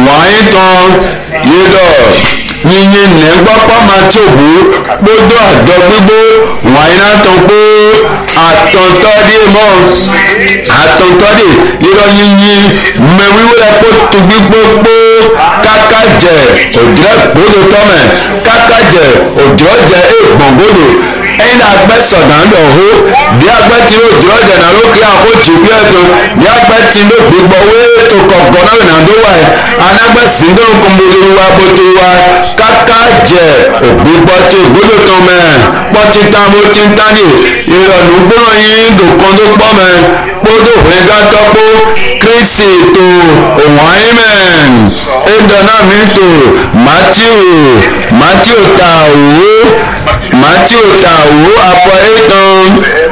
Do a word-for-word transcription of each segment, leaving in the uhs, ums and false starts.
wàá tán yídọ̀ yíyí nẹ́gbọ́pọ̀ máa tí òbú gbódò àjọ gbígbó wàá iná tán pé àtọ̀ntọ́dé mọ́ àtọ̀ntọ́dé yíyọ̀ yíyí mẹ́wíwẹ́ kó tó gbígbó pé káká jẹ òjò gbódò tọ́mẹ̀ káká jẹ òjò jẹ èègbọ̀ngbódò ẹ̀yin agbẹ́ sọ̀dá ń lọ hó bí agbẹ́ tí ó jọ ọ̀jẹ̀ náà lókè àkójì bí ẹ̀tọ́ bí agbẹ́ tí ló gbígbọ́ wé tó kọ̀ọ̀kan náà nà tó wà ẹ̀ anágbẹ́ síndó kòmòlè wa bótó wa káká jẹ ògbígbọ́ tó gbódò tán mẹ́ pọ́tí tá mo ti ń tání ìrọ̀lú gbọ́nà yín dòkan tó pọ̀ mẹ́ kpódò hwega tɔkpo kristi to òwáyémɛn édɔnà mi to matthew matthew ta wo matthew ta wo afɔ etɔn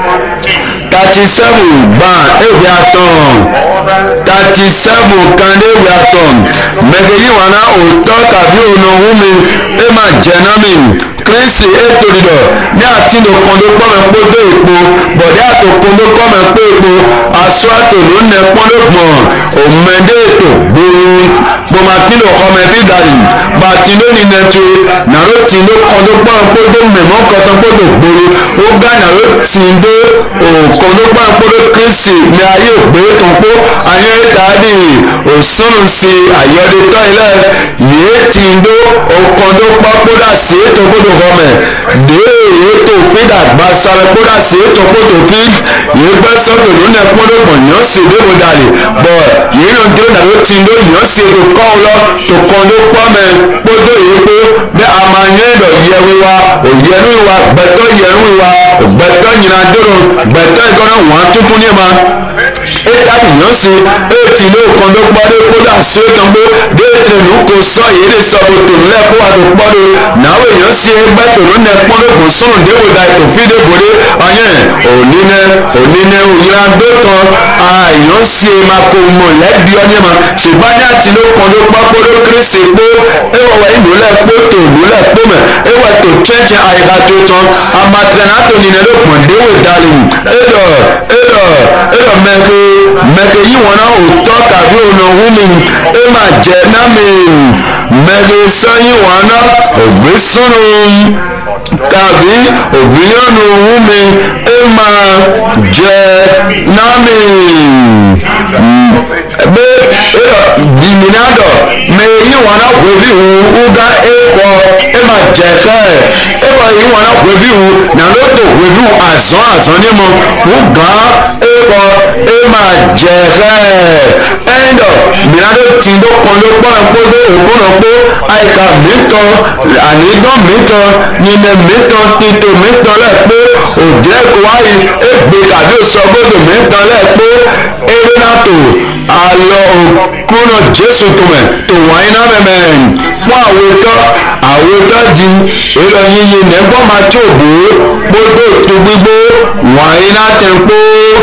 thirty seven gbà ewi atɔn thirty seven kan ewi atɔn mɛgɛyi wana òtɔ tàbí onowumi ema jɛnami kristi etoridɔ ní àti ní kɔndó kpɔmɛ kpódó èkpo bɔdé àtò kɔndó kpɔmɛ kpó èkpo aṣọ àtò ló nẹ kpɔndó gbɔn òmɛdé ètò gbòòrò gbòmàtí ló xɔmɛ fi dàrí bàtí ló ní nẹtù nàró tì ló kɔndó kpɔmɛ kpódó mɛmɔ kɔtɔ kpódó gbòòrò ó gá nàró tì ndó ò kɔndó kpɔmɛ kpódó kristi ní ayé ògbé tó kpó ayé tàdí òsúnù sí ayɔdé tɔ ilẹ yé tì ndó ò kɔndó kpɔ kpódà sí ètò kpódó xɔmɛ dé ètò fídà gbàsáré kpódà sí ètò kpódó fi yé gbẹ sọtò ló nẹ kpódó gbɔn nyɔ sí débò dàrí bɔ yé ló dé nàró tì ndó nyɔ sí ètò kɔn lɔ tó kɔndó kpɔmɛ kpódó yé kpó bɛ amanyɛ dɔ yɛwu wa òyɛnu wa gbɛtɔ yɛnu wa gbɛtɔ nyina dóró gbɛtɔ ìkɔnɔ wọn tuntun ní ma eta nyɔ sí eti ló kɔndó kpɔdó kpódó àsó tɔngbó dé tẹ nu kò sɔ yé de sɔ kò tó lɛ kó wa tó kpɔdó nàwó nyɔ sí gbɛtɔ ló nẹ kpɔdó kò sɔnù débò da ètò fi débò dé ɔnyɛ ònínɛ ònínɛ òyìnbó gbé tán àyàn sí ma kò mọ lẹ́bi ɔnyɛ ma ṣùgbọ́n ní àti ló kɔndó kpɔkpódó kírísì kpó ewɔwɔ ìlú lɛ kpó tó ìlú lɛ kpó mɛ ewɔ tó tsɛtsɛ àyíká tó tán amatrɛ nàtò nínɛ ló kpɔn déwò dali edɔ edɔ edɔ mɛke mɛke yi wɔna òtɔ kàbí ònàwúmi ema jɛ nami mɛke sɛyi wɔna ògbé sunu kàbí ògbéyànnu wúmi ema jɛ nami bɛ edɔ diminadɔ mɛ yi wɔna wòbi wu wúga ekɔ ema jɛ kɛ ewɔ yi wɔna wòbi wu nalo tó wòbi wu azɔn azɔn ní mo wúga ekɔ ema jɛ kɛ ɛyindɔ minado ti do kɔndo kpɔn kpɔdo òkúnɔ kpó ayika mitɔ anidɔn mitɔ nyinɛ mitɔ tito mitɔ lɛ kpó òdìrɛ kó ayi egbe kàbí osɔgbódò mitɔ lɛ kpó erénato alɔ òkúnɔ jésù tòmɛ tó wáyé náà mɛmɛ kpɔ awotɔ awotɔ di eré yiyi nɛgbɔ ma tí o bò kpódò tó gbígbó wáyé náà tẹ kpó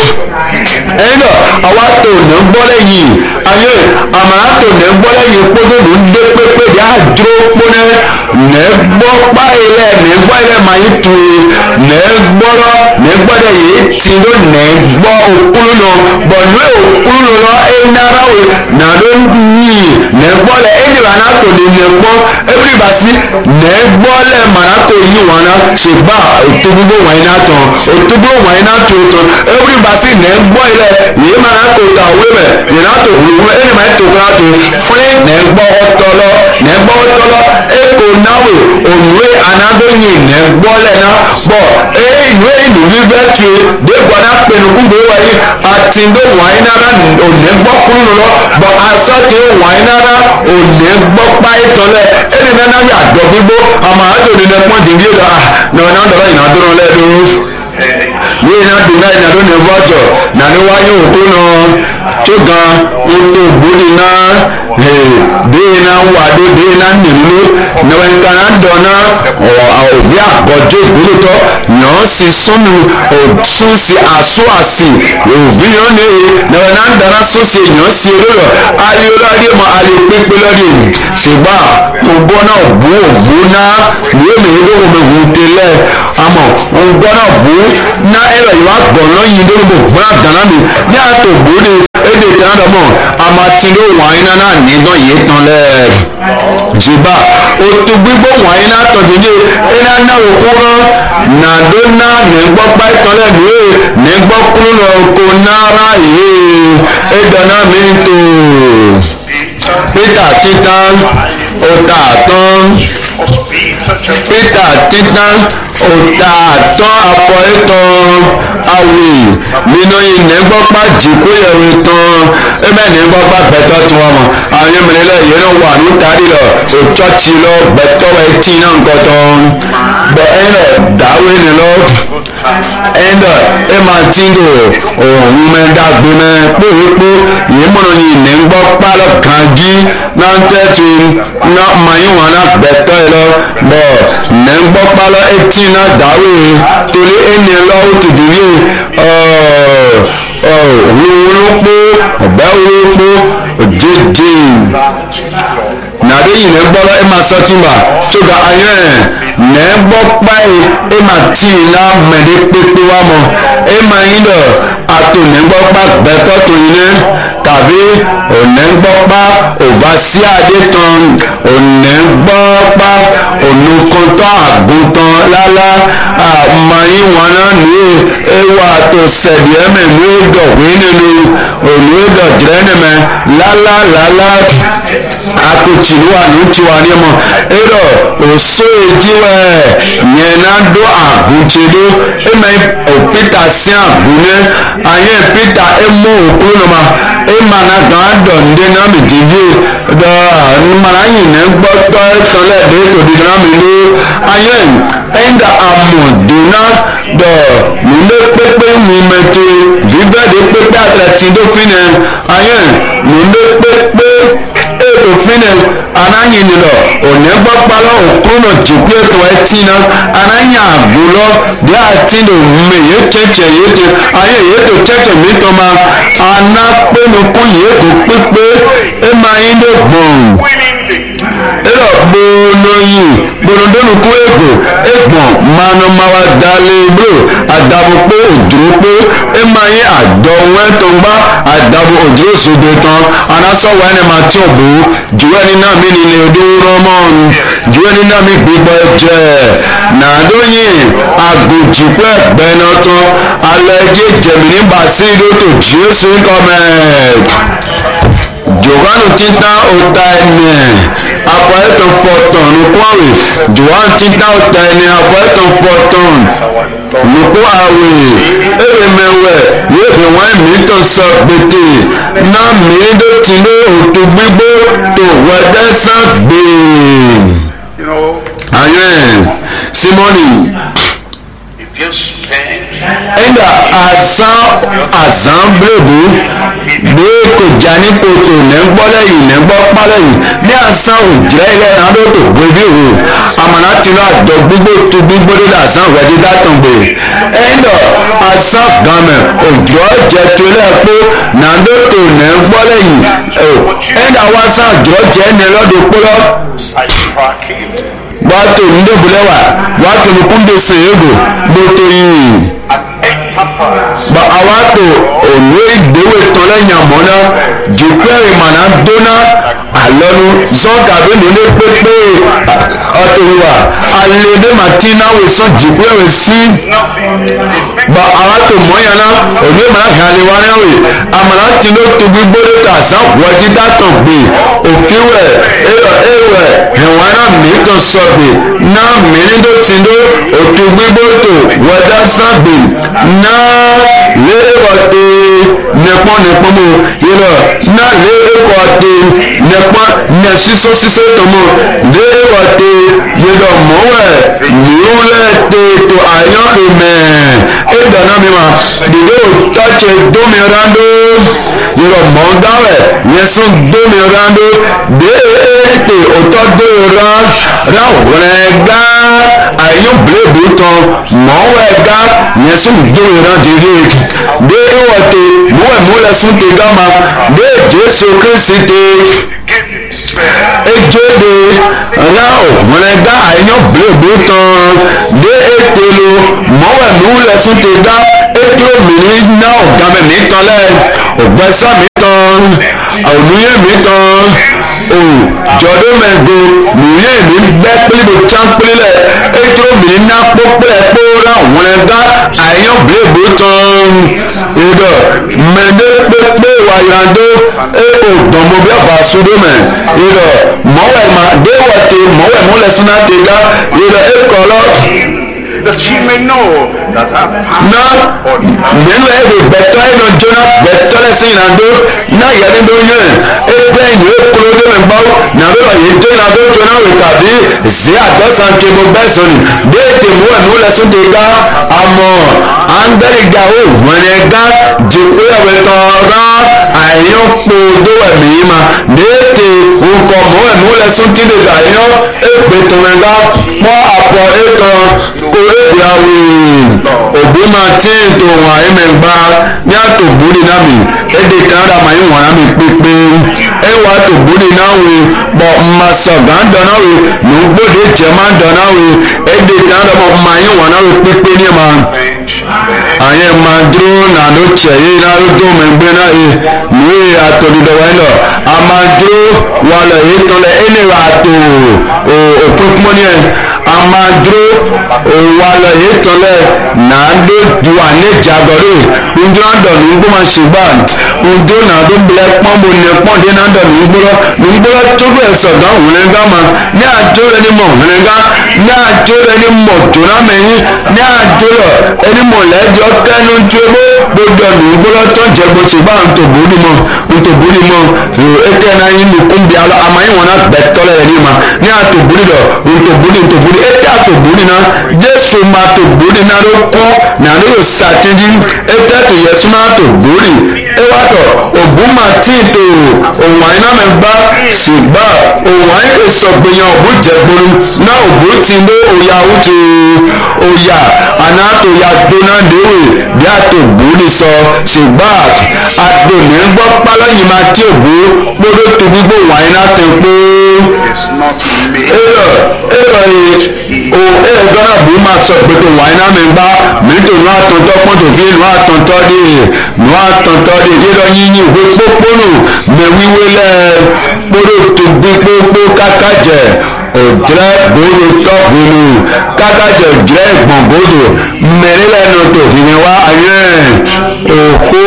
ɛyindɔ awa tó nɛgbɔlɛ yi ayé amana tó nɛgbɔlɛ yi kpódò ló ń dé pépé di adro kpónɛ nɛgbɔ kpayi lɛ nɛgbɔ yɛ ma yi tu yi nɛgbɔlɔ nɛgbɔ dɛ yi ti do nɛgbɔ okulu nɔ bɔn nu okulu nɔ enara wo nado yi nɛgbɔ lɛ eyi wana tó di nɛgbɔ ebili basi nɛgbɔ lɛ mana tó yi wana segba otugbo wɛnyi na tɔn otugbo wɛnyi na tó tɔn ebili basi nɛgbɔ yi lɛ yi mana tó ta owe mɛ yina tó wulu eyi ma tó kura tó fún nɛgbɔ ɔtɔlɔ nɛgbɔ ɔtɔlɔ eko nawe onue anado yi nɛgbɔ lɛ na bɔ eyi nu eyi nu bi bɛ tue de gbɔna kpenu kugbe wa yi ati do wɛnyi nara onɛgbɔ kunu lɔ bɔ asɔte wɛnyi nara onɛgbɔ kpayi tɔ lɛ eyi nana bi adɔ gbigbo ama ado ni nɛgbɔ dindi yɛ a na ɔna dɔrɔ yina dɔrɔ lɛ do yìí iná dùn náà ìnàdó ní vọ́jọ̀ nàní wáyé òkú náà tó gan wọ́n tó gbóni náà bí iná wàdó bí iná nìlú náà nǹkan dọ̀nà òbí àgọ́jọ́ ìgbólótọ́ yàn sí súnmù òtún sí àṣọ àsì òbí yàn ní náà náà dáná sọ́sì yàn sí olóró ayé olórí mọ́ ayé pépé lórí ṣùgbọ́n mo gbọ́ náà bú òbú náà yóò lè rí òun mi hù tẹ́lẹ̀ àmọ́ mo gbọ́ náà bú na ẹ̀rọ ìwà gbọ̀nà yìí lórí gbogbo àdánà mi ní àtògbò ní èdè de tán dọ̀ mọ̀ àmà tí ló wọ̀nyí náà náà nígbọ̀n yìí tán lẹ̀ jìbá òtún gbígbó wọ̀nyí náà tọ̀ tí ní ẹ̀ná náà òkú rán nàdó náà nígbọ́ pa ìtàn lẹ̀ ní nígbọ́ kúrò lọ kó náírà yìí ẹ̀dọ̀ náà mi tó Peter titan ọ̀tà tán Peter titan ọ̀tà tán àpọ̀ ìtàn àwì nínú ìnẹ́gbọ́pá jìkú ẹ̀rù tán ẹ̀mẹ́ ìnẹ́gbọ́pá bẹ̀tọ̀ tí wọ́n mọ̀ àwọn ènìyàn yìí náà wà ní tàrí lọ òtọ́tì lọ bẹ̀tọ̀ ẹtì náà nkọ̀tọ̀ bẹ̀ ẹ̀ lọ dáwé ni lọ ẹ̀ lọ ẹ̀ máa ti lò òun mẹ́ta gbé mẹ́ pé yìí mọ̀nà ní ìnẹ́gbọ́pá lọ kàn jí náà tẹ́tù náà mayín wọn náà bẹ̀tọ̀ ẹ̀ lọ bọ̀ ìnẹ́gbọ́pá lọ ẹtì náà dáwé torí ẹni lọ ó tùdú yé wúlúwúlúpó ọ̀bẹ wúlúpó òjèjì nàbí yìí ní gbọ́dọ̀ ẹ máa sọtí mà tó ga ayé ẹ̀ nẹ́ gbọ́ páì ẹ máa tì í ná mẹ́lẹ́ pépé wá mọ́ ẹ máa yín lọ àtò nẹ́ gbọ́ pá gbẹ́tọ́ tó yín ní tàbí ònẹ́ gbọ́ pá òvá sí adé tán ònẹ́ gbọ́ pá ònùkọ́tọ́ àgùntàn lálá àmàyín wọn náà ní ewa tó sẹ̀dí ẹ̀mẹ̀ ní ìdọ̀wé nínú òní ìdọ̀jẹ́ nìmẹ̀ lálá lálá akutsi wà ní tiwa ní mọ erò òsè jíwẹ yẹn náà dó àgùntì dó ẹmẹ òpìtà sí àgùnẹ ayé pìtà ẹmú òkú nìma ẹmà náà gàn dọ̀ndé náà mi dìbò dọ̀ nímàrà yìí ní gbọ́tọ̀ ẹ̀sọ́lẹ̀ dé tòdì náà mi lé ayé ẹ̀ńdà àmọ̀dúnà dọ̀ nílé pépé mi mẹ́tò vívẹ́dì pépé àtẹ̀tì dófin ẹ̀ ayé nílé pépé òfin ẹ̀ anáyìn nílọ òní gbọ́pálọ́ òkúrò jìkú ètò ẹtì náà anáyìn àgùlọ́ bí àti lò mí yé tẹ̀tẹ̀ yé tẹ ayé yé tó tẹ̀tẹ̀ mi tó ma anápẹ́nukú yé tó pépé ẹ máa yín dé gbọ̀n ẹ̀rọ gbólóyìn gbólódónukú ègbò ègbọ̀n manumawa dalẹ̀ igbó àdàbò pé òdúró pé ẹ máa yín àdọ̀wọ́ ẹ̀tọ́ gbá àdàbò òdúró sóde tán anásọ̀wọ́ ẹni máa tí ò bò ó jùwọ́ ẹni náà mi nílé odó rọ́mọ́ọ̀nù jùwọ́ ẹni náà mi gbígbọ́ ẹ̀jẹ̀ nàdóyìn àgòjìpẹ́ ẹ̀gbẹ́nà tán alẹ́ ẹjẹ́ jẹ̀mí nígbà sí ìdótò jésù kọ́mẹ́ẹ̀d jòhánù títà ọ̀tá ẹni akọ ẹ̀tọ́ fọ̀tàn nùkọ́wé jòhánù títà ọ̀tá ẹni akọ ẹ̀tọ́ fọ̀tàn nùkọ́ àwẹ̀ èrè mẹ́wẹ̀ yóò fi wọ́n ẹ̀mí tó sọ gbèdé náà mí ló ti lé òtò gbígbó tó wẹ́dẹ́ sàn gbé. ayé simoni ẹ̀dà àzán àzán bèbú bí kò já ní kòtò nẹ́gbọ́lẹ̀ yìí nẹ́gbọ́ pálẹ̀ yìí ní àzán òjẹ́ ilẹ̀ ìrànlọ́ tó gbébí o àmàlà tinú àjọ gbígbó tó gbígbó lórí àzán wẹ̀dí dátàn gbé ẹ̀dà àzán gàmẹ̀ òjò ọ̀jẹ̀ tó lẹ̀ pé nàndó tó nẹ́gbọ́lẹ̀ yìí ẹ̀dà wá sàn àjọ jẹ́ ní lọ́dọ̀ pọ́lọ́ wàtò ndébùlẹ́wà wàtò nìkúndé sèégo gbótó yìí ba awato ònú ìgbéwé tọ́lẹ̀ yàmọ́ná jùpẹ́rì màná dóná àlọ́nu zọ́gàbé nílé pépé ọ̀tọ̀wà àlèdè màtínà wèsàn jùpẹ́rì sí ba awato mọ́yàná ònú ìmọ̀lá hàlíwánáwè àmàlà tìǹbù tó gbígbóró tà sàn wọ́jí dátọ̀ gbé òfìwẹ̀ ẹ̀rọ ẹ̀wẹ̀ ẹ̀wọ̀n náà mìíràn sọ̀gbẹ̀ náà mìíràn tó tìǹbù òtún gbígbóró wọ́dá sàgbè náà léwọ̀tè nẹ̀pọ̀ nẹ̀pọ̀ mọ̀ yẹlọ náà léwọ̀tè nẹ̀pọ̀ nẹ̀sísọ sísọ tó mọ̀ léwọ̀tè yẹlọ mọ̀wẹ̀ níwọ̀lẹ̀tẹ̀ tó àyàn ìmẹ̀ ẹ̀dọ̀nà mi mà dìde òtọ́tẹ̀ dómìíràndó yẹlọ mọ̀ọ́dáwẹ̀ yẹsùn dómìíràndó déètè òtọ́ dóòrà ráwọ̀rẹ̀ gá àyàn bìlẹ̀bù tán mọ̀ọ́wẹ̀ gá yẹsùn dóòrà dìde déèwọ̀tẹ̀ múwẹ̀ múlẹ̀ sùn tẹ̀ gáma dé jésù kristi tẹ̀ ejode ra òwúrẹ́ dá àyàn bèbè tán dé ètò lo mọ́wẹ̀ múlẹ̀ sùn tẹ̀ dá ètò mìíràn náà ọ̀gá mi mi tán lẹ̀ ọ̀gbẹ́sà mi tán ònúyè mi tán o jọ̀dọ̀ mẹ́go nùyè mi gbẹ́ pílíbò tán pílílẹ̀ ètò mi ná pópẹ́ kóra wọn ẹ̀dá àyàn bèbò tán ìdọ̀ mẹ́ndé pépé wàyàndó èkó gbọ̀nmọ́ bí ọ̀bà sódò mẹ́ ìdọ̀ mọ́wẹ́ mà déwọ̀ tè mọ́wẹ́ múlẹ̀ sínú àtẹ̀gá ìdọ̀ èkó lọ. That she may know that her na nínú ẹ̀rọ bẹ̀tọ́ ẹ̀rọ jóná bẹ̀tọ́ lẹ́sìn ìrìnàjò náà yẹn ní lóyún ẹ̀ ẹgbẹ́ ìlú ekolo tó lè gbọ́ nàbí ọ̀yẹ́ tó ìrìnàjò tó náà wò tàbí sí àdọ́sán kébò bẹ́ẹ̀ sọ̀nì déètè mú ẹ̀mú lẹ́sùn tó gbá àmọ́ àǹdẹ́rìgà ó wọ̀nyẹ gá jìkú ẹ̀wẹ̀ tọ̀ọ̀rọ̀ àyàn kpó dó ẹ̀mí yìí ma déètè nkọ̀ mú ẹ̀mú lẹ́sùn tí lè gbà yọ ẹ̀pẹ̀ tọ̀mẹ̀gá pọ̀ àpọ̀ ẹ̀tọ̀ kó ẹ̀yàwó òbí máa tí ètò wọn àyèmẹ̀gbá ní àtòbúrì náà mi èdè kanada máa ń wọ̀n mi pépé ẹwà àtòbúrì náà wò bọ̀ mma sọ̀gá ń dọ̀nà wò ló ń gbòdè jẹ́ máa ń dọ̀nà wò èdè kanada máa ń wọ̀n náà wò pépé ní ma àyè máa dúró nàdó tiẹ̀ yé náà ló tó mẹ́gbẹ́ náà yé lóye àtòdìdọ̀ wáyé lọ a máa dúró wà lọ yé tọ́lẹ̀ ẹ̀ lè wà tó òpópónà yẹn a máa dúró wà lọ yé tọ́lẹ̀ nàdó wà ní ìjàgọ́rẹ́ njó àdọ̀ ní gbọ́ máa ṣe gbà njó nàdó bilẹ̀ pọ́n bò ní pọ́n dé nàdọ̀ ní gbọ́rọ̀ ní gbọ́rọ̀ tó bẹ̀ sọ̀dọ̀ òun gá ma ní àjò rẹ̀ ní mọ̀ òun gá ní àjò rẹ̀ ní mọ̀ jòrá mẹ́yìn ní àjò rẹ̀ ẹni mọ̀ lẹ́jọ́ kẹ́nu tó bó gbọdọ̀ ní gbọ́rọ̀ tó jẹ́ bó ṣe gbà ntòbóni mọ̀ ntòbóni mọ̀ ètò ẹ̀ náà yín ní kúmbi alọ́ àmọ́ yín wọn náà bẹ̀ tọ́lẹ̀ rẹ̀ ní ma ní àtòbóni dọ̀ ntòbóni ntòbóni ètò àtòbóni náà jésù máa tòbóni náà ló kọ́ nàánú yóò sàtẹ́jì ètò ẹ̀tò yẹ súnmọ́ àtòbóni ewatɔ obuma tiito òwò àyìnà mẹgbà ṣùgbà òwò àyìnà ìsọgbìyàn òbú jẹgboro náà òbú ti lé òyà òtò òyà ànàtò ya dóná léwè bí àtòbú ni sọ ṣùgbà àdòmí ń gbọ́ pálọ́yìn máa tí òbú kpọ́dọ̀ tó gbogbo òwò àyìnà tẹ̀ pé èrò èrò yìí o èrò gbọ́dọ̀ bú máa sọ pé òwò àyìnà mẹgbà mẹ́tò nù àtọ̀tọ̀ pọ́ńtò fi nù àtọ̀tọ̀ dé nù àtọ̀tọ̀ dé yíyọ yíyí ìwé pópónù mẹ́wíwé lẹ́ kpọ́dọ̀ tó gbé pópó kákájẹ òjrẹ gbòòrò tọ́gbòòrò kákájẹ òjrẹ gbọ̀ngbòòrò mẹ́rin lẹ́nu tó hìnnì wá ayé òkú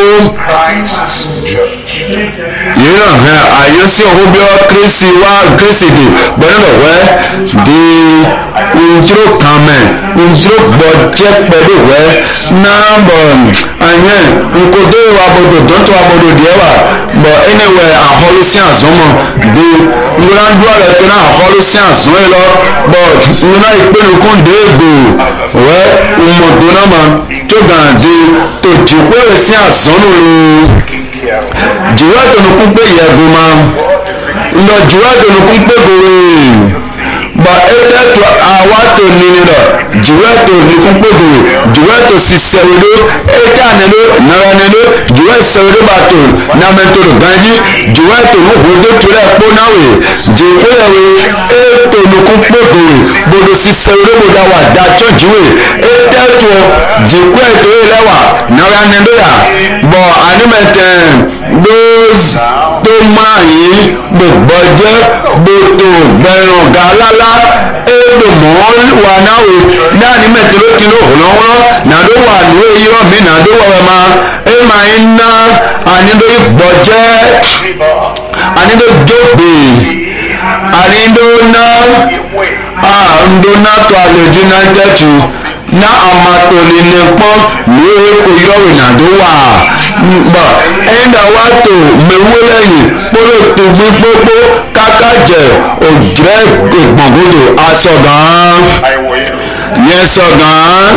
yìí náà hẹ ayé sí òhun bí ọ kírísì wá kírísì dì gbẹ́dọ̀ wẹ́ di njúrò kàmẹ́ njúrò gbọ́djẹ́ pẹ̀lú wẹ́ náà bọ̀ ayé nkodo abodo dọ́tọ̀ abodo díẹ̀ wà bọ̀ anyway àhọ́lù sí àzọ́mọ̀ di ńlọ́dún ọ̀rẹ́ tó náà àhọ́lù sí àzọ́ yìí lọ bọ̀ ńlọ́dún ìpinnu kún déègbò wẹ́ ọmọdún náà mà tó gàn di tó jìpọ̀ rẹ̀ sí àzọ́nù lò jìwá dùnú kún pé yẹ̀gùn ma lọ jìwá dùnú kún pé gòrè bọ̀ ẹ̀tẹ́ tó àwa tó nínú lọ jìwá tó ní kún pé gòrè jìwá tó sì sẹ̀wédó ẹ̀tẹ́ ànínú nàrà nínú jìwá sẹ̀wédó bá tó nàmẹ́tò lọ gánjí jìwá tó ní òhòdó tó rẹ̀ kpó náwé jìwá yẹ̀wé ẹ̀tọ́ ní kún pé gòrè bòdò sì sẹ̀wédó bòdò àwà dàtọ́ jìwé ẹ̀tẹ́ tó jìwá ètò yìí lẹ́wà nàrà nínú yà bọ̀ ànímẹ̀tẹ̀ those tó máa yí gbogbo jẹ́ gbòtò gbẹ̀rùn gàlálà èdè mọ́ wà náà wò náà ní mẹ́tẹ́ló tí ló hùn lọ́wọ́ nàdó wà ní èyí rọ̀ mí nàdó wà wẹ̀ máa ẹ̀ máa ń ná ànídó gbọ̀jẹ́ ànídó jókòó ànídó ná àndó ná tó àlejò náà tẹ̀tù na amatoli ne kpɔ lóye ko yɔwé nàdó wà bɔ ɛnda wa tó mewulɛ yi kpolo tugbi gbogbo kaka jɛ òdzrɛ gbɔngodo asɔgàn yɛ sɔgàn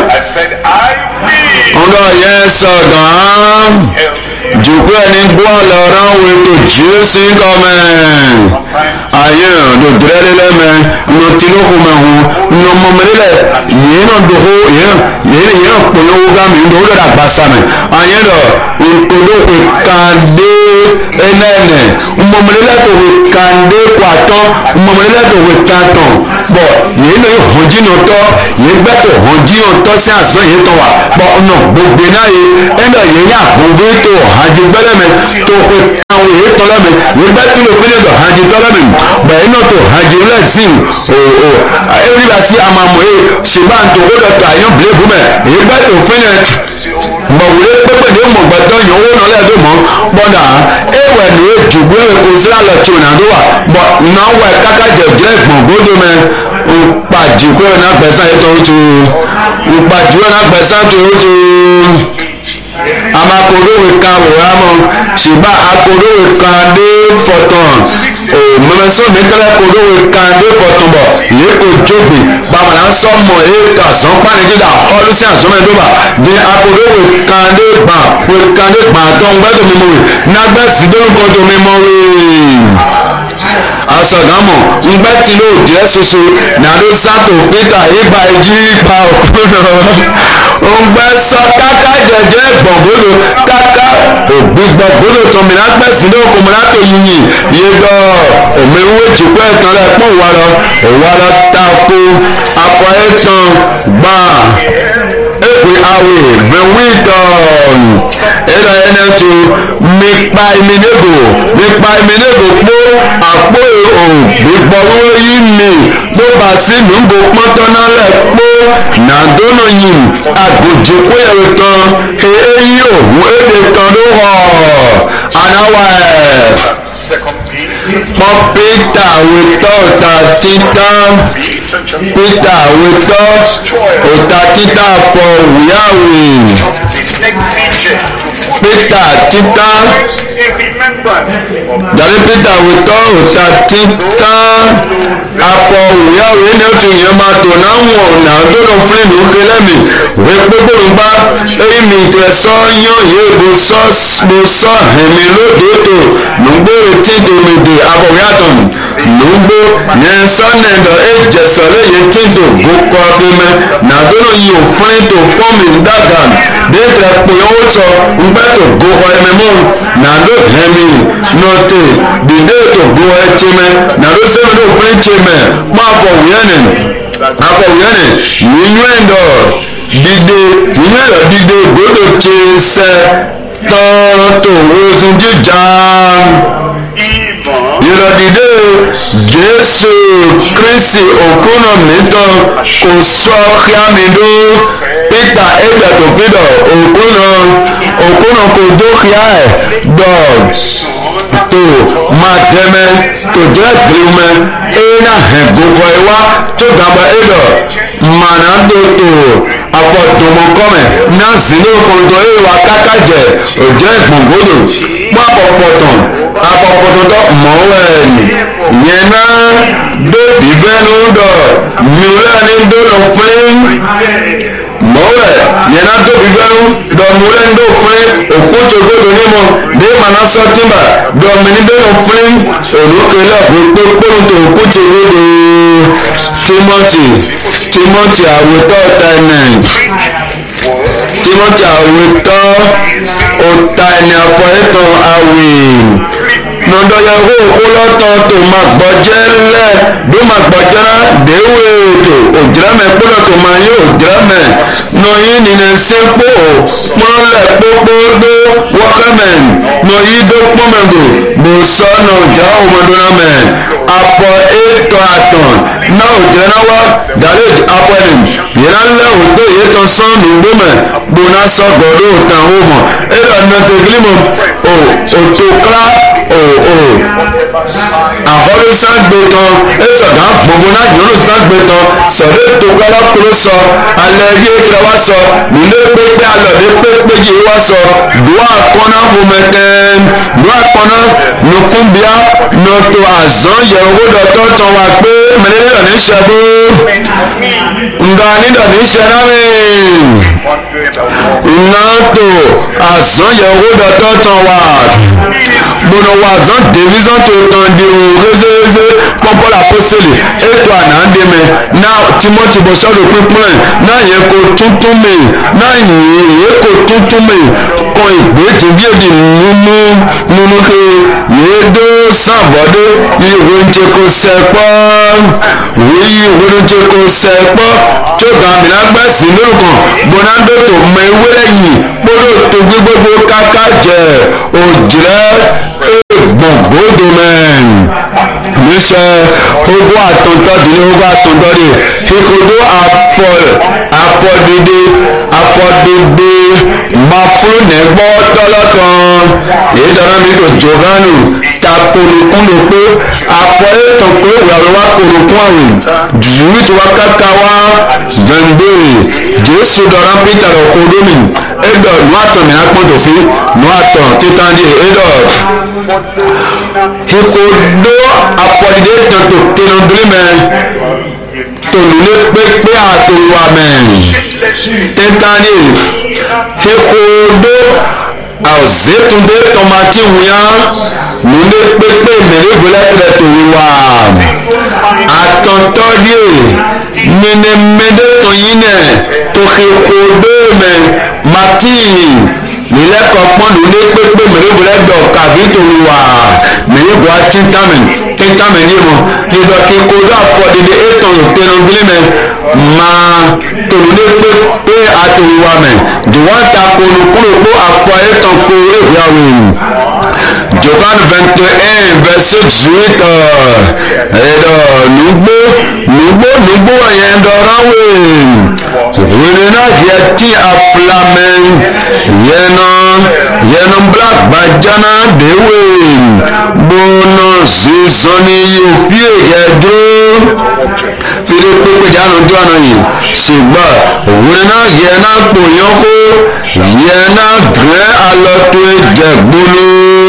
ŋdɔ yɛ sɔgàn dùkú ẹni gbọ́ lọ́rọ́ wo tó jésù kọ́mẹ́ ayé lòdìrẹ́ lẹ́lẹ́mẹ́ lòtìlókùmẹ̀ hù nọmọmọlẹ́lẹ̀ yìí náà dòkó yìí yìí náà polówó gámi ndòwó lọ́dà gbàsámẹ̀ ayé lọ ìpolówó kàndé ẹnẹ́nẹ́ nmọmọlẹ́lẹ̀ tó wé kàndé kwàtọ́ nmọmọlẹ́lẹ̀ tó wé kàtọ́ bọ̀ yìí náà yóò hàn jìnnà tọ́ yẹn gbẹ́tọ̀ hàn jìnnà tọ́ sí àsán yẹn tọ́ wa pọ̀ ọ̀nà gbogbo náà yẹ ẹ̀nà yẹn yà gbogbo tó hàjì gbẹ́lẹ́mẹ̀ tó kọ àwọn yẹn tọ́ lẹ́mẹ̀ yẹn gbẹ́ tó lè pínlẹ̀ lọ hàjì tọ́ lẹ́mẹ̀ bẹ́ẹ̀ náà tó hàjì lẹ́sìn òò ẹ̀rí bá sí àmàmù yẹ ṣùgbọ́n tó kó dọ̀ tó àyàn bìlẹ̀ bù mẹ́ yẹn gbẹ́ tó fínlẹ̀ mọ̀wúlé pépè ní mọ̀gbẹ́tọ̀ yẹn owó náà lẹ́ẹ̀dọ́ mọ́ bọ́dà ẹ̀wẹ̀ ní ejùgbé kò sí àlọ́ tí ò náà ló wà bọ̀ náà wẹ̀ kákájẹ̀ jẹ́ ìgbọ̀n gbódò mẹ́ nkpadzikwe na gbẹ̀sán yìí tó tó nkpadzikwe na gbẹ̀sán tó tó amakodowe kan wòrán mọ ṣùgbọ́n akodowe kan dé fọ̀tàn o mẹmẹsọ mi tẹ́lẹ̀ kodowe kan dé fọ̀tàn bọ̀ yìí kò jógbe bàmàlà ń sọ mọ̀ èyí kà sàn pàní dídà ọdún sí àsọmọdébà di akodowe kan dé gbà wò kan dé gbà tó ń gbẹ́dọ̀ mímọ́ wè nagbẹ́sì dórúkọ tó mímọ́ wè asọ̀gámọ̀ ngbẹ́ tí ló jẹ́ soso nàdó santo fita ìgbà ìjì ìgbà òkúrò ngbẹ́ sọ káká jẹjẹ gbọ̀ngbòlò káká ògbìgbọ̀ngbòlò tòmìnà gbẹ̀sì ní òkùnmìnà tó yìnyín yíyọ òmìnirú jìkọ́ ẹ̀tàn rẹ̀ pọ̀ wà lọ òwà lọ tako akọ ẹ̀tàn gbà ekwe awe mewidon ẹ̀rọ ẹ̀nà tó mípa ìmìnégò mípa ìmìnégò pé àpò ò gbígbọ́wọ́ yìí mi ló bá sí nùgbò pọ́ntọ́nà rẹ̀ pé nàdónà yìí àgòjì pé ẹ̀rọ tán èyí òhun èdè kan ló hàn anáwà ẹ̀ pọ́ pété àwòtọ́ ọ̀tà títán pété àwòtọ́ ọ̀tà títán fọ wíyáwì pété títán dàbí pété àwòtọ́ ọ̀tà títán afọ wíyáwì ní oṣù yẹn máa tò náà wọ̀n náà dọ́dọ̀ fún ìlú kẹlẹ́mì wẹ́ gbogbo nípa èyí mi tẹ̀ sọ yán yé bó sọ bó sọ ẹ̀mí lóde tó nùgbò etí domede abọ̀wíàtọ̀n nùgbò yẹn sọ́nẹ̀dọ̀ ẹ̀jẹ̀sọ̀rẹ́ yẹn tí tó gbókọ́ abẹ́mẹ́ nàdọ́dọ̀ yìí ò fún ètò fọ́ọ̀mù dàgà dẹ́tẹ̀ pé ó sọ ngbẹ́ tó gbókọ́ ẹ̀mẹ́ mọ́ nàdó ẹ̀mí nọ́tẹ̀ dìde tó gbókọ́ ẹ̀kyẹ́mẹ́ nàdó sẹ́mi tó fún ẹ̀kyẹ́mẹ́ mọ́ abọ̀wíànẹ̀ abọ̀wíànẹ̀ nínú ẹ̀dọ̀ dìde nínú ẹ̀dọ̀ dìde gbódò tse sẹ́ tọ́tò oṣù jíjà ìrọ̀dìdé jésù kristi òkúnà mìtàn kò sọ kíámidó pété ẹgbẹ̀tò fídọ̀ òkúnà òkúnà kò dókíá ẹ̀ dọ̀ tó máa dẹ́mẹ́ tó jẹ́ gbìmẹ̀ ẹ̀yìn àhẹ̀gbọ̀kọ̀ ẹ̀wá tó dàgbà ẹ̀dọ̀ mànà tó tó afọ̀tòmọ̀kọ́mẹ̀ náà sí ní òkòtò ìwà kákàjẹ́ òjẹ́ ìgbòǹgbòdò pápọ̀pọ̀tàn apọ̀pọ̀tọ̀tọ̀ mọ̀wẹ́ẹ̀lì yẹn náà bébí bẹ́ẹ̀ni ń dọ̀ mìíràn ní dọ́lọ̀ fún mọ̀wẹ́ yẹn náà tóbi bẹ́ẹ̀ni dọ̀ mìíràn ní dọ̀ fún òkútsogbòdò nímọ̀ dé màná sọ́tìmà dọ̀ mìíràn dọ́lọ̀ fún olùkẹ́lẹ̀ pé pọ́ńtò òkútsogbòdò timothy timothy àwòtọ́ tẹ̀nẹ̀ timothy àwòtọ́ ọ̀tá ẹni afọ ẹ̀tọ́ àwì nọdọ̀yẹ̀wò kólọ́tọ̀ tó máa gbọ́jẹ́ lẹ̀ bí máa gbọ́jẹ́ rà déwé tó òjìlámẹ̀ kólọ̀ tó máa yé òjìlámẹ̀ nọ̀yìn nìyẹn sẹ́kpó pọ́nlẹ̀ kpókpódó wọ́kẹ́mẹ̀ nọ̀yìn dó kpọ́mẹ̀gò bò sọ́nà ọjà ọmọdúnrámẹ̀ apọ̀ ètò àtàn náà òjìlá wa dàlẹ́ apọ̀lẹ̀ yẹn lẹ́ òtó yẹ tán sọ́ọ̀nù gbọ́mẹ̀ gbóná sọ́gọ̀dọ̀ òtàn òmọ̀ ẹ̀rọ nàtẹ̀gílímọ̀ ò òtò kílá ò ò àhọ́lé sàgbétàn ẹ̀sọ̀dá gbogbo náà yọ̀rọ̀ sàgbétàn sọ̀rọ̀ ètò kílá kúrò sọ alẹ́ yé kílá wá sọ nílé pépé alọ̀dé pépé yìí wá sọ dùá kọ́nà fúnmẹ́tẹ́ dùá kọ́nà nùkúnbíà nọ̀tò àzán yẹ̀wò dọ̀tọ̀ tán wá pé mẹ́lẹ́dọ̀ ní sẹ́bù nga nídọ̀ ní sẹ́rámì nàtò àzán yẹ̀wò dọ̀tọ̀ tán wá gbọ̀nà wà zán division tó tán di òun rézérézé pọ́npọ́lá pósítélì ètò tó ànáńdé mẹ náà timothy bọ sọ́dọ̀ pípọ́n ẹ̀ náà yẹ kó tuntun mi náà yìí yẹ kó tuntun mi kọ ìgbé tó bí èdè mímú mímú ké yẹ dó sàbọ̀dé ìwé ń jẹ kó sẹ́pọ̀ wíyí ìwé ń jẹ kó sẹ́pọ̀ tó gàmìlá gbẹ̀sì lórúkọ bọ́nádó tó mọ ewé lẹ́yìn kpọ́dọ̀ tó gbégbégbé káká jẹ òjìrẹ́ gbọ̀ngbòdò mẹ́rin níṣẹ́ ogún àtọ̀ntọ́ dìde ogún àtọ̀ntọ́ dì ìkòdó afọ afọdìde afọdìde mafúnẹ̀gbọ́ tọ́lọ́tàn èyí dáná mi tó jọ̀gánù ta kolokúnlò pé afọ ètò pé ìwàlú wa kolokún àwìn jùlọ tí wọ́n káká wá gbẹ̀ngbẹ̀rẹ̀ jésù dọ̀rọ̀ peter ọ̀kọ́dọ́mì ẹ̀dọ̀ nù àtọ̀ mi àpọ̀tòfin nù àtọ̀ títàn dì ẹ̀dọ̀ ìkòdó afọdìde tọ̀tò tẹnudúrí mẹ́ tòlùlé pépé àtòwà mẹ́ títàn dì ìkòdó àwòzétúndé tọmatì wúnyá nùdé pépé mẹ́rẹ́fúlẹ́tìrẹ́ tòwúwà àtọ̀ntọ́díè mẹ́nẹ́mẹ́dẹ́ tọ̀yìnẹ̀ tòkèkòdó mẹ́ màtí nílẹ̀kọ̀ pọ́n nùdé pépé mẹ́rẹ́fúlẹ́dọ̀ kàbí tòwúwà mẹ́rẹ́fúlẹ́ títàmẹ̀ títàmẹ̀ ní mọ̀ ìdọ̀kì kòdó àfọ̀dìdì ètò tẹnudílé mẹ́ máa tòlùdé pépé àtòwúwà mẹ́ jùwọ́n ta kolokúrò kó àfọ̀ ètò kó èwìyàwó Jovan vingt et un verset dix-huit ẹ̀dọ̀ nùgbó nùgbó nùgbó yẹn dọ̀rọ̀ wé wèrè náà yẹ tí a filamẹ́ yẹnà yẹnà black bàjánà déwé gbóná sísọni yóò fi èyẹ dúró fìdí pépé jánu ojú àná yìí ṣùgbọ́n wèrè náà yẹ náà pòyàn kó yẹ náà dùrẹ́ alọ́tò ẹ̀jẹ̀ gbóló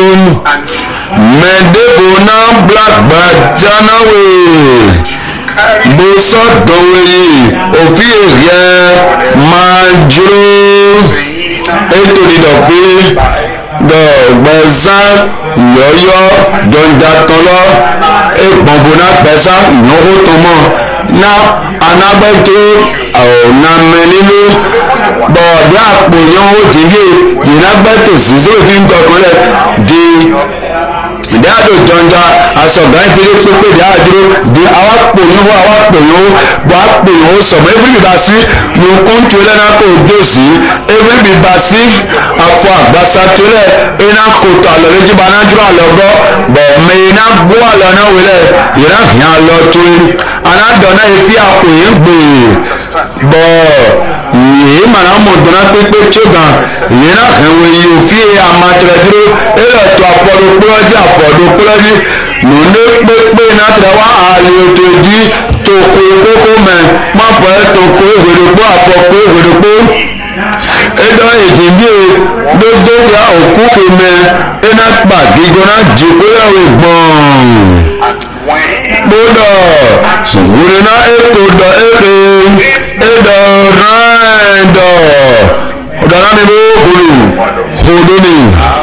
mẹ́dẹ́bò náà black bàjánáwé bó sọ́dọ̀wé yìí òfin èrè máa dúró ètò ìdọ̀pé dọ̀gbẹ́sá yọ̀yọ́ dọ̀ndatọ́lọ́ ègbọ̀nbó náà pẹ̀sá ìnáwó tọmọ náà anágbẹ́tò ọ̀nàmẹ́nínú bọ̀ọ̀dé àpòyàn ó dìde ìnágbẹ́tò sísè tí ń tọkànlẹ̀ di ìdáàdò jọnjà asọ̀gá ìfilé pépé ìdáàdúró di àwa pòyàn ó àwa pòyàn ó bọ̀ á pòyàn ó sọ̀mọ́ ebí bìbá sí nùkún tólẹ̀ náà kò dó sí ebí bìbá sí afọ àgbàsá tólẹ̀ iná kòtò àlọ́lẹ́jì bá náà dúró àlọ́gọ́ bọ̀ mẹ iná gbó àlọ́ náà wílẹ̀ ìrá hìn àlọ́ tó anádọ̀ náà efi àpòyàn gbè bọ̀ yìí màná mọ̀ dùnà pépé tó gan yìí náà hẹ̀wé yìí òfin àmàtẹ̀rẹ̀ dúró ẹ̀rọ tó àpọ̀lọ̀ pọ́lọ́jì àpọ̀dọ̀ pọ́lọ́jì lónìí pépé náà tẹ̀lé wá àlè ètò ìdí tó kó kókó mẹ́ pọ́npọ́ ẹ̀ tó kó ìwédòpó àpọ̀ kó ìwédòpó ẹ̀dọ̀ èdè bí e gbogbo ya òkú kèmẹ́ ẹ̀nà pa gígbó náà jì kóyàwó gbọ̀n gbọ́dọ̀ wúri náà ètò dọ̀ èrè ẹ̀dọ̀ rẹ́ẹ̀dọ̀ ọ̀dọ̀ náà mi bó gbòòrò kòdó ni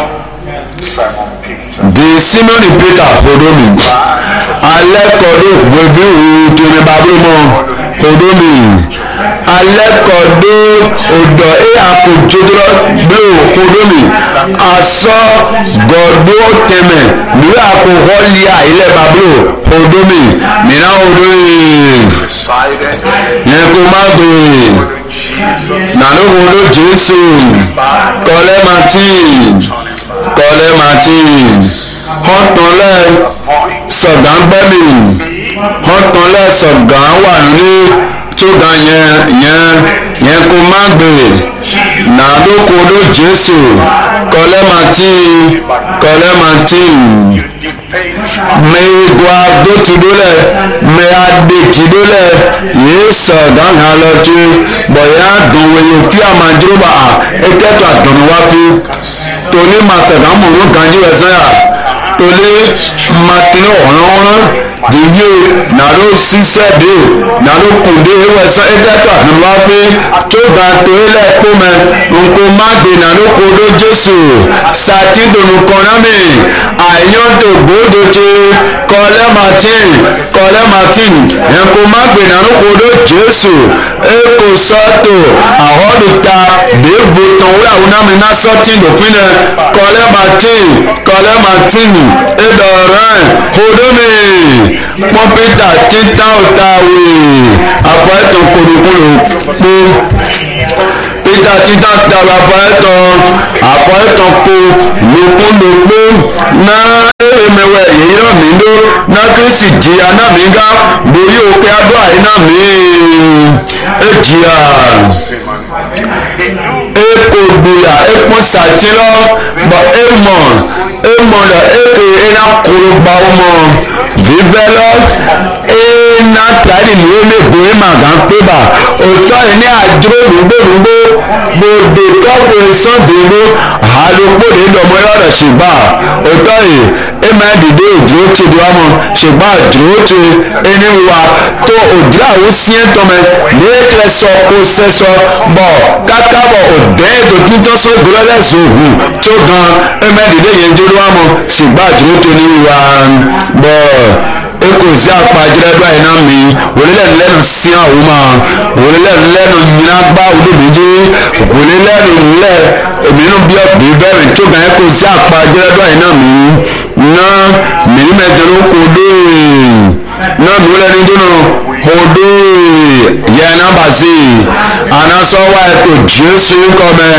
di simoni peter kòdó mi alẹ́ kọ́dọ̀ gbẹ̀bí òun tó ní babú mọ́ kòdó mi alẹ́ kọ́dọ̀ ọ̀dọ̀ ẹ̀ àkójọ́dọ̀ bí o kòdó mi asọ́ gọ́dọ̀ tẹ̀mẹ̀ lórí àkókò lìyà ilẹ̀ babú kòdó mi mìíràn òdò yìí yẹn kó má gbé nànú kòdó jésù kọ́lẹ́ martin kọ́lẹ́ martin họ́tọ̀lẹ́ sọ̀gán gbẹ́mì họ́tọ̀lẹ́ sọ̀gán wà ní tóga yẹn yẹn yẹn kó má gbé nàdókòdó jésù kọ́lẹ́ martin kọ́lẹ́ martin mẹ́gbà dótúdólẹ̀ mẹ́adéjìdólẹ̀ yìí sọ̀gán hàn lọ́tí bọ̀yá dùnwé yóò fi àmàjúrúbà ẹ̀kẹ́tọ̀ àdùnnúwá fi tòní màtẹ̀gán mọ̀nú ganjú ẹ̀sẹ̀ yà tòní màtìní ọ̀rọ̀ọ̀rọ̀ dìde nàró ṣiṣẹ́ dé nàró kùndé ewẹ́sán ẹ̀dẹ́tọ̀ ànúwáfẹ́ tó bá tó ilẹ̀ kó mẹ́ nkó má dé nàró kodo jésù sàtìdònù kọ́nàmì àyọ̀dò gbòdò tẹ kọ́lẹ́ martin kọ́lẹ́ martin nkó má dé nàró kodo jésù eko sọ́tò àhọ́dùta dèbò tán wúlò àwọn náà mi ná sọ́tì lòfin náà kọ́lẹ́ martin kọ́lẹ́ martin ẹ̀dọ̀rẹ́ hodomi pọ́pítà títà ọ̀tàwé àpò ẹ̀tọ́ kòròkòrò pé pété títà tàbí àpò ẹ̀tọ́ àpò ẹ̀tọ́ kò lókùnlókù náà èèmẹ̀wẹ̀ èyí náà mi ló náà kristi jìyà náà mi gá borí òkè adó àyè náà mi èjìyà èkó gbìyà èkó sàtìlọ bọ èmọ èmọ lọ èkè ẹnà kúrò gba ọmọ vivẹlọ ẹnà tàbí ìwé lẹgbẹ màgà pébà òtọ yìí ní àdúró rúgbòrúgbò gbòdè tọpọ ìsọdìrú àlùkòdè lọmọ yọrọ ṣùgbà òtọ yìí ẹmẹ dìde òdúró ti di ọmọ ṣùgbà òdúró ti ẹni wa tó òdúró àwọn síẹ tọmẹ lẹẹkẹ sọ kó sẹsọ bọ kákábọ òdẹ èdòtúntọ sọ ìgbọlọlẹ zòògùn tó gan ẹmẹ dìde yẹn dúró ọmọ ṣùgbà òdúró tó ní wa bọ eko si akpadzrɛ do ayi na mi wòle lɛ lɛnu sia wo ma wòle lɛ lɛnu nyinagba wo do mi dzi wòle lɛnu lɛ eminu biɔ bi bɛ mi tso gan eko si akpadzrɛ do ayi na mi na mini mɛ dunu ko do na mi wòle ni dunu ko do yɛ namba si anasɔ wa eto jesu kɔmɛ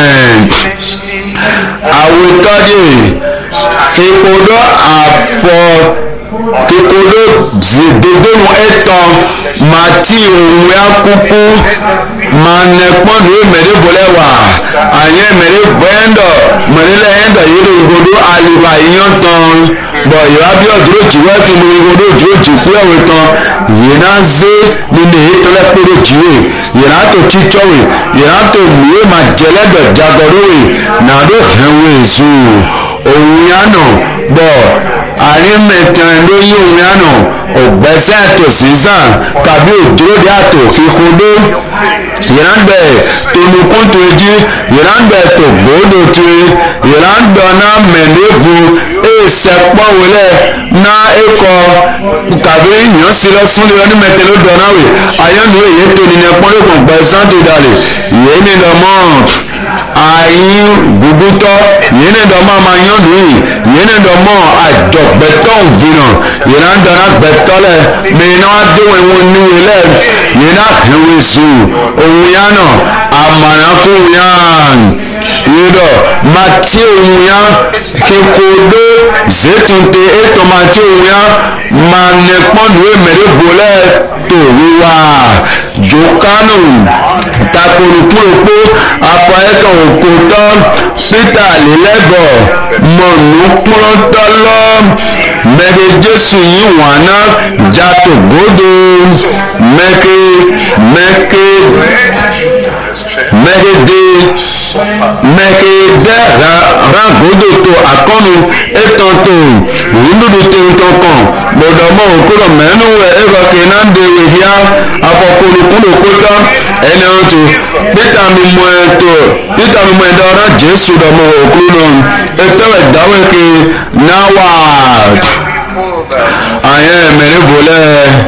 awotɔ di ikodo afɔ kikodo dodo etɔ mati ohun ya kuku ma nɛkpɔnu emere bolɛ wa anyi emere bɛndɔ mɛlɛ ɛndɔ yiri igodo aliba yiyɔntɔn bɔn yìí bí ọdúró jìwé tó ní igodo dúró jìkú ẹwé tán yìí náà zé nínú èyí tó lẹkpẹrẹ jìwé yìí náà tó títɔwé yìí náà tó mìíràn ma jẹlẹdọ jagọdọwé nàdó hẹwé zu ohun ya nọ bɔ àrímẹtàn ló yí òun yánà ògbẹ́sẹ̀ àtò sísàn tàbí òdúró dé àtò kíkódó yìránbẹ̀ tonukúntu ejí yìránbẹ̀ tó gbòódò tiri yìránbẹ̀ náà mẹ̀lẹ́bù èsẹ̀pọ̀wọlẹ̀ náà ẹ̀kọ́ tàbí yànsílẹ̀ súnlẹ̀ onímẹ̀tẹ̀ ló dọ̀náwé ayọ́nu èyí tó nínú pọ́nlẹ́kùn gbẹ̀sán tó dalẹ̀ yìí ni lọ́mọ́ ayi gugutɔ yene dɔ ma ma nyɔnu yi yene dɔ mɔ adzɔgbɛtɔ vina yena dɔna gbɛtɔ lɛ mɛ yena do ewu niwe lɛ yena hewe zu owu ya nɔ amanako ya yidɔ mati owu ya kekodo zetunte etɔ mati owu ya manekpɔnu emere bo lɛ to wiwa jokanu takorukuro akɔ ɛtɔ okotɔ peter lelɛbɔ mɔnukplɔtɔlɔ mɛke jesu yi wana jato godo mɛke mɛke mɛke de mɛke de ra ra godo to akɔnu etɔ to nududu te ŋutɔ kɔn gbɔdɔmɔ okoro mɛnu wɛ eva kena de wehia afɔkolukulu kotɔ ɛnɛ ŋutu peter mi mɔ ɛtɔ peter mi mɔ ɛdɔ ɔna jesu dɔmɔ okuru nɔ etɔwɛ dawɛ ke nawa ayɛ mɛri volɛ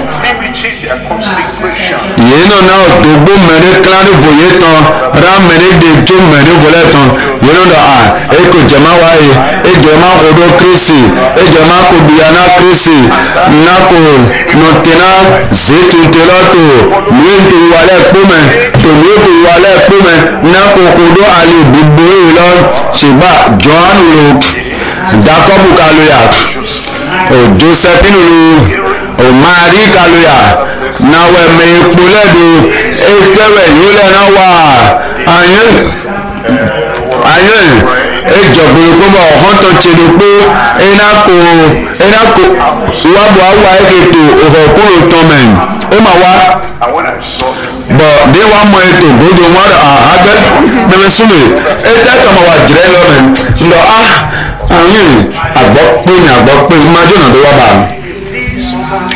yìí nọ náà dògbò mẹ́rin kíláàdì vòye tán rà mẹ́rin de tó mẹ́rin volẹ tán yìí nọ dọ̀ à eko jẹ̀má wáyé ejẹ̀má kodo kírísì ejẹ̀má koduyana kírísì nako nọtẹ́nà zètùtẹ́lọ́tò mìíràn wàlẹ̀ kpọ́mẹ̀ tòmíyèkò wàlẹ̀ kpọ́mẹ̀ nako kodo àlè gbogbo yìí lọ ṣùgbà jọ́ánù lò jacob kaloya o josephine lò o mari kaloya nawẹ mẹ ekpo lẹdo etẹwẹ yìí lẹna wà ayé ayé edzọgbolo kpọmọ ọhọntọ tsedo kpó enako enako wabọ awa eketo ohokolo tọmẹ ema wa bọ de wa mọ eto godo wọn ahabẹ mẹmẹ súnmẹ ẹtẹ tọmọ wa jẹrẹ lọmẹ ndọ a ayé agbọkpé ní agbọkpé mmadụ nọdụ wa bá.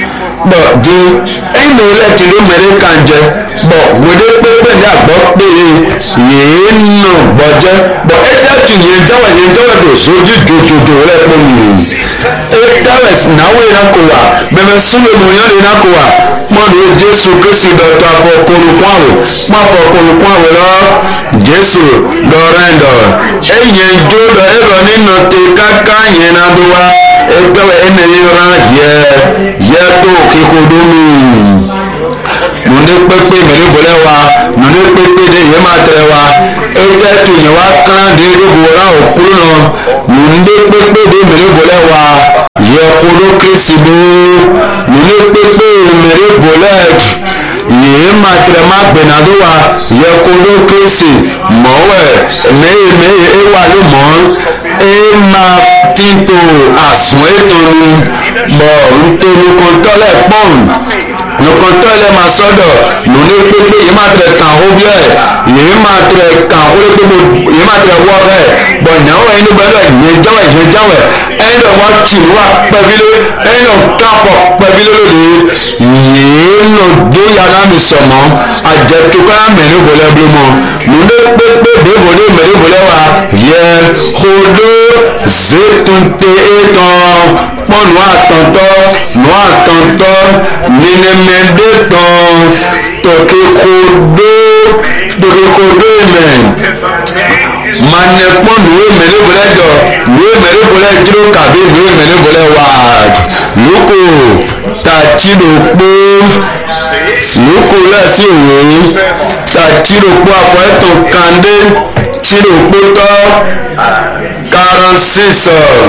bọ̀ di ẹ̀yìn ló lẹ́tì ló mẹ́rin kan jẹ bọ̀ wòde pépé ní àgbọ̀ pé yìí nù gbọ́jẹ́ bọ̀ ẹ̀dá tù yìí dáwọ̀ yìí dáwọ̀ tó sojú jòjòjò rẹ̀ pọ̀ mí ẹ̀dáwọ̀ náwó yìí náà kò wà bẹ̀rẹ̀ súnlẹ̀ mọ̀ yẹn lè náà kò wà mọ́nu jésù kristu dọ̀tọ̀ àpọ̀ kọlùkún àwò mọ́ àpọ̀ kọlùkún àwò lọ jésù lọ́rẹ́ndọ̀ ẹ̀yìn jó lọ ẹ̀rọ nínú tẹ káká yẹn náà tó wá ẹgbẹ́ ẹ̀nẹ́yìn rán yẹ yẹ tó kíkó dómi nùdé pépé mẹ́rin fọlẹ́ wa nùdé pépé dé yẹn máa tẹ̀ wa ẹgbẹ́ tó yẹn wá kán dé lóko rà òkúrú nọ nùdé pépé dé mẹ́rin fọlẹ́ wa yẹ kóró kristu bó nùdé pépé mẹ́rin fọlẹ́ yìí máa tẹ̀ máa gbẹ̀nà tó wa yẹ kóró kristu mọ̀wẹ́ mẹ́yẹ mẹ́yẹ ẹ wà ló mọ̀ ẹ máa tìǹtò àsùn ètò ni bọ̀ nítorí kọ́ńtọ́lẹ̀ pọ́ùn nukɔtɔ lɛ ma sɔdɔ nune kpekpe yi ma tɛ kan o biɛ yi ma tɛ kan o kpekpe yi ma tɛ wɔ rɛ bɔn nyawo yi ni bɛ lɛ nye jawɛ nye jawɛ ɛyi lɛ wa tsi wa kpɛbile ɛyi lɛ kapɔ kpɛbile le yi lɛ do yana mi sɔmɔ adzɛtukɔ ya mɛ ne volɛ bi mɔ nune kpekpe de volɛ mɛ ne volɛ wa yɛ xodo zetunte etɔ kpɔnu atɔntɔ nu atɔntɔ ninemede tɔn tɔkikodo tɔkikodo mɛ manekpɔn nuwe mɛne bolɛ dɔ nuwe mɛne bolɛ dzro kabi nuwe mɛne bolɛ waa loko tatsi do kpo loko lɛ si owo tatsi do kpo afɔ ɛtɔ kande tsi do kpo tɔ quarante six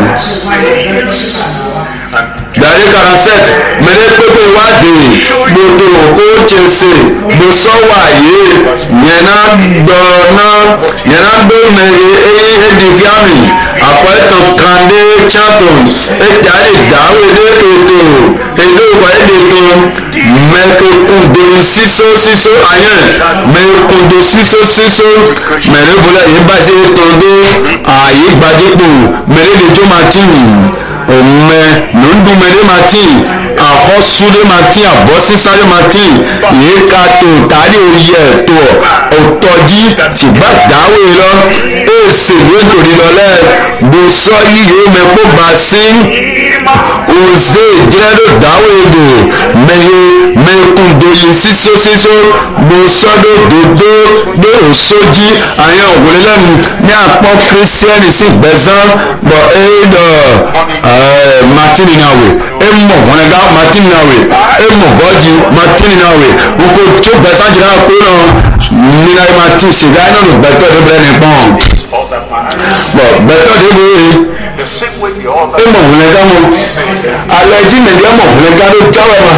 dari quarante-sept mene pepe wa de gbogbo o chese gbosọwa ye yẹna gbọna yẹna gbẹmẹ eye edifiami apọtọ kande chaton etari dawe de eto edo ìwà edeto mẹkẹkùndé sísó sísó ayẹ mẹkùndé sísó sísó mẹrẹbùlẹ yìí bá ṣe tọdọ ààyè gbadépò mẹrẹdẹjọ martin ọmọ lóńdùmẹrẹ martin àkọsúdé martin àbọsísáré martin yìí ká tó tàrí oyè ẹtọ ọtọjí tìgbà dáwé lọ èsè lóńtòrí lọlẹ gbòsọ yíyó mẹkó bá sí òzè jẹrẹdọ dáwé dò mẹyẹ mẹkùndòyè sísó sísó gbòsọdọ dòdó dé òsójí àyàn òwúrẹ lẹnu ní àpọ kírísítẹ́nì sí gbẹ̀sán bọ̀ ẹ́ dọ̀ martin nawe emo wọnẹga martin nawe emo gọji martin nawe nkò tó gbẹ̀sán jìnnà kó nà nínú ayé martin ṣègá ẹ̀ nínú gbẹ̀tọ̀ tó bẹ̀rẹ̀ nìkan bọ̀ gbẹ̀tọ̀ tó bẹ̀rẹ̀ emo wọnẹga mọ alẹ́ jí nìyẹn mọ̀ wọnẹga ló jáwé ma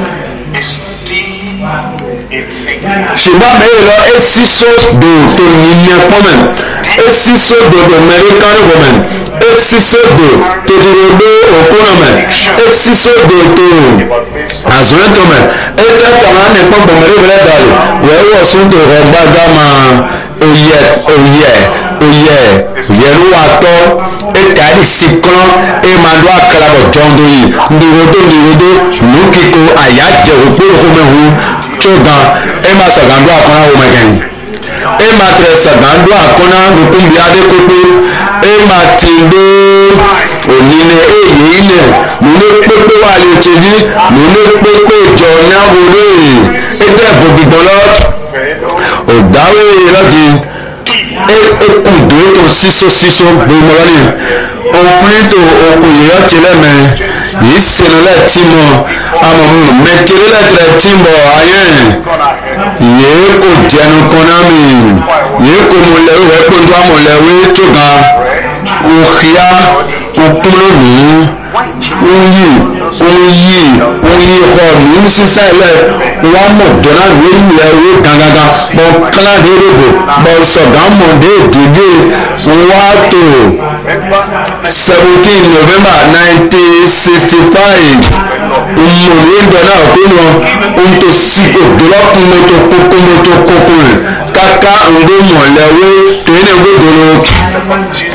ṣùgbọ́n mẹ́rin lọ esi so do tó yìnyín pọ́mẹ̀ esi so do do mẹ́rin kárí wọ̀mẹ̀ esi so do tó dúró dó òkúnọ̀mẹ̀ esi so do tó àzúrẹ́tọ̀mẹ̀ ẹ̀ka tàwọn ní pọ́pọ̀ mẹ́rin wọlé dàlù wẹ́wọ́ sún tó rọ̀ gbága máa oyè oyè oyè yẹnu wa tọ́ ẹ̀ka ẹ̀dì sí kán ẹ̀ máa lọ àkàlàbọ̀ jọ́ndó yìí ndòwòdó ndòwòdó lókìkó àyájẹ̀ òpó òkúmẹ̀hù tó gan ẹ̀ máa sàgàndó àkọ́nà wọ́mẹ̀kẹ́yìn ẹ̀ máa tẹ̀ sàgàndó àkọ́nà nùkúndì adékókó ẹ̀ máa ti dó ònìlẹ̀ èyí ilẹ̀ lóní pépé wà lè tẹ̀lé lóní pépé jọ náwóró ẹ̀ ẹ̀ tẹ̀ bòbìbọ̀ lọ ọ̀dáwé lọ́jì ekùdó tó sísó sísó gbòmọ́lì òfin tó okùn yìí ọtí lẹ́mẹ̀ yìí sẹ́nu lẹ́tí mọ́ àmọ́ mẹ́tẹ́rẹ́ lẹ́tẹ̀rẹ́ tí mọ́ ayé yìí kò jẹnu kọ́nàmì yìí kò mọ̀lẹ́wé rẹ̀ pẹ̀lú àmọ̀lẹ́wé tó ga òkìá òkúlónìí oyi oyi oyi xɔ nu sisan lɛ wa mɔ dɔnna nu lɛ wo gangaga bɔn kala de de do bɔn sɔgan mɔ de dede wa to seventeen november nineteen sixty five mɔlɛ dɔnna kunu nto si odolɔ kumoto kokomoto kokore kaka ndo mɔlɛwe tene gbodoro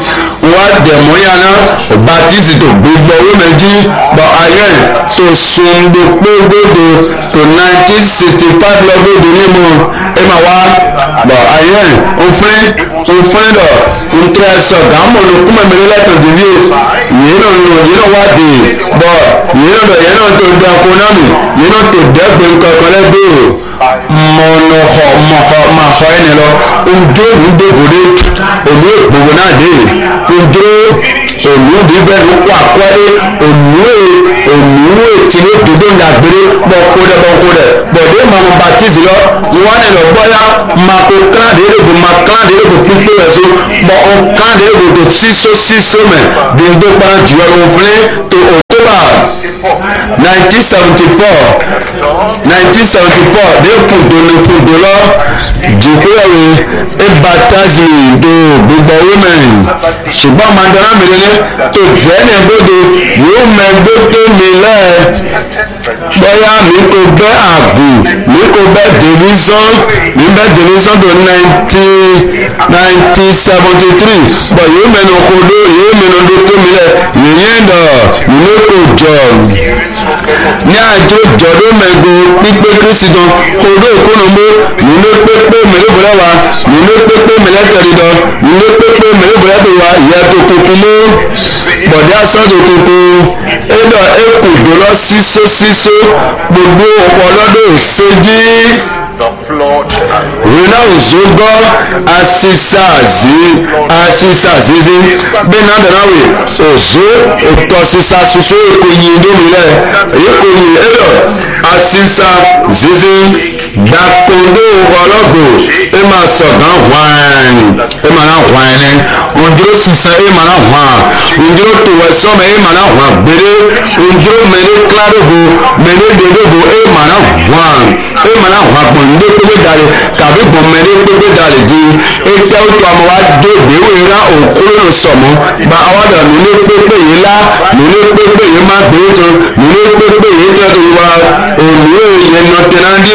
wa dẹ̀mọ́ yàrá baptiste tó gbogbo owó méjì bọ̀ ayé tó sundo gbogbo tó nineteen sixty five lọ́gbọ̀dọ̀ ní mu ẹ máa wá bọ̀ ayé òfin òfin dọ̀ ntẹ́ sọ gàmọ̀ ló kúmọ̀ mi lẹ́tọ̀ dìbí yìí náà ló yìí náà wá dé bọ̀ yìí náà yìí náà tó dẹ́ kó náà mi yìí náà tó dẹ́gbẹ̀ nǹkan kan lẹ́gbẹ̀ẹ́ mọ̀nàkọ̀ mọ̀kọ̀ màkọ̀ ẹni lọ ndó ndébòde ònú ègbòho náà dé ndó ònú bíbẹ́ ló kó àkọ́lé ònú ònú ètìlé dòdò nàgbére bọ̀kó dẹ bọ̀kó dẹ bọ̀dé màmú baptiste lọ wọn ni lọ gbọ́yà màkó kíláàdé lẹ́gbò mà kíláàdé lẹ́gbò pípé rẹ̀ so bọ̀ ọ̀ kíláàdé lẹ́gbò tó sísó sísó mẹ́ dèndó kpara jùlọ òfin tó october nineteen seventy four nineteen seventy four de kudolo kudolo jikoyawe e baptize me do gbogbo women ṣùgbọ́n mandara mi lé tó jẹ́ ní gbọ́dọ̀ yóò mẹ́gbẹ́ tó mi lẹ́ bóyá mi kò bẹ́ àgùn mi kò bẹ́ division mi bẹ́ division tó nineteen nineteen seventy three bọ̀ yóò mẹ́nu kodo yóò mẹ́nu tó tó mi lẹ́ yìnyín dọ̀ yìnyín kò jọ ní àjọ jọ̀dọ̀ mẹ́gbẹ́ pípé kristian kodo ìkónomó yìnyín pépé mẹ́lẹ́bùrẹ́ wa yìnyín pépé mẹ́lẹ́tẹ̀rì dọ̀ yìnyín pépé mẹ́lẹ́bùrẹ́ tó wa ìyá tó tuntun mú bọ̀dé asọ́dọ̀ tuntun ẹ̀dọ̀ ẹ̀kùdó lọ sísó sísó gbogbo ọ̀pọ̀lọ́dọ̀ òṣèjì rina òzógbọ́ asisazi asisazizi bẹ́ẹ̀ náà dáná wè òzó òtọ́sísá soso èkó yin dómìnlẹ̀ èkó yin ẹ̀dọ̀ asisazizi gbàkóńdó ọlọ́gbò ẹ máa sọ̀gán wáìn ẹ máa náà wáìn ní òǹdúró sísan ẹ máa náà wá òǹdúró tòwẹ́ sọ́mọ ẹ máa náà wá gbére òǹdúró mẹ́lẹ́ kíládógo mẹ́lẹ́ dédógo ẹ máa náà wá ẹ máa náà wá gbọ̀ndé pépé dalẹ̀ tàbí gbọ̀n mẹ́lẹ́ pépé dalẹ̀ di ẹ tẹ́ ó tó àmọ́ wá dé ìgbéwò yìí rá òkúrò ló sọ̀mọ́ gba àwọn àdà nílé pépé yìí lá nílé pépé yìí má gbé tó nílé pépé yìí tẹ́ tó wá òmùwé yẹn nọ tẹ́nádé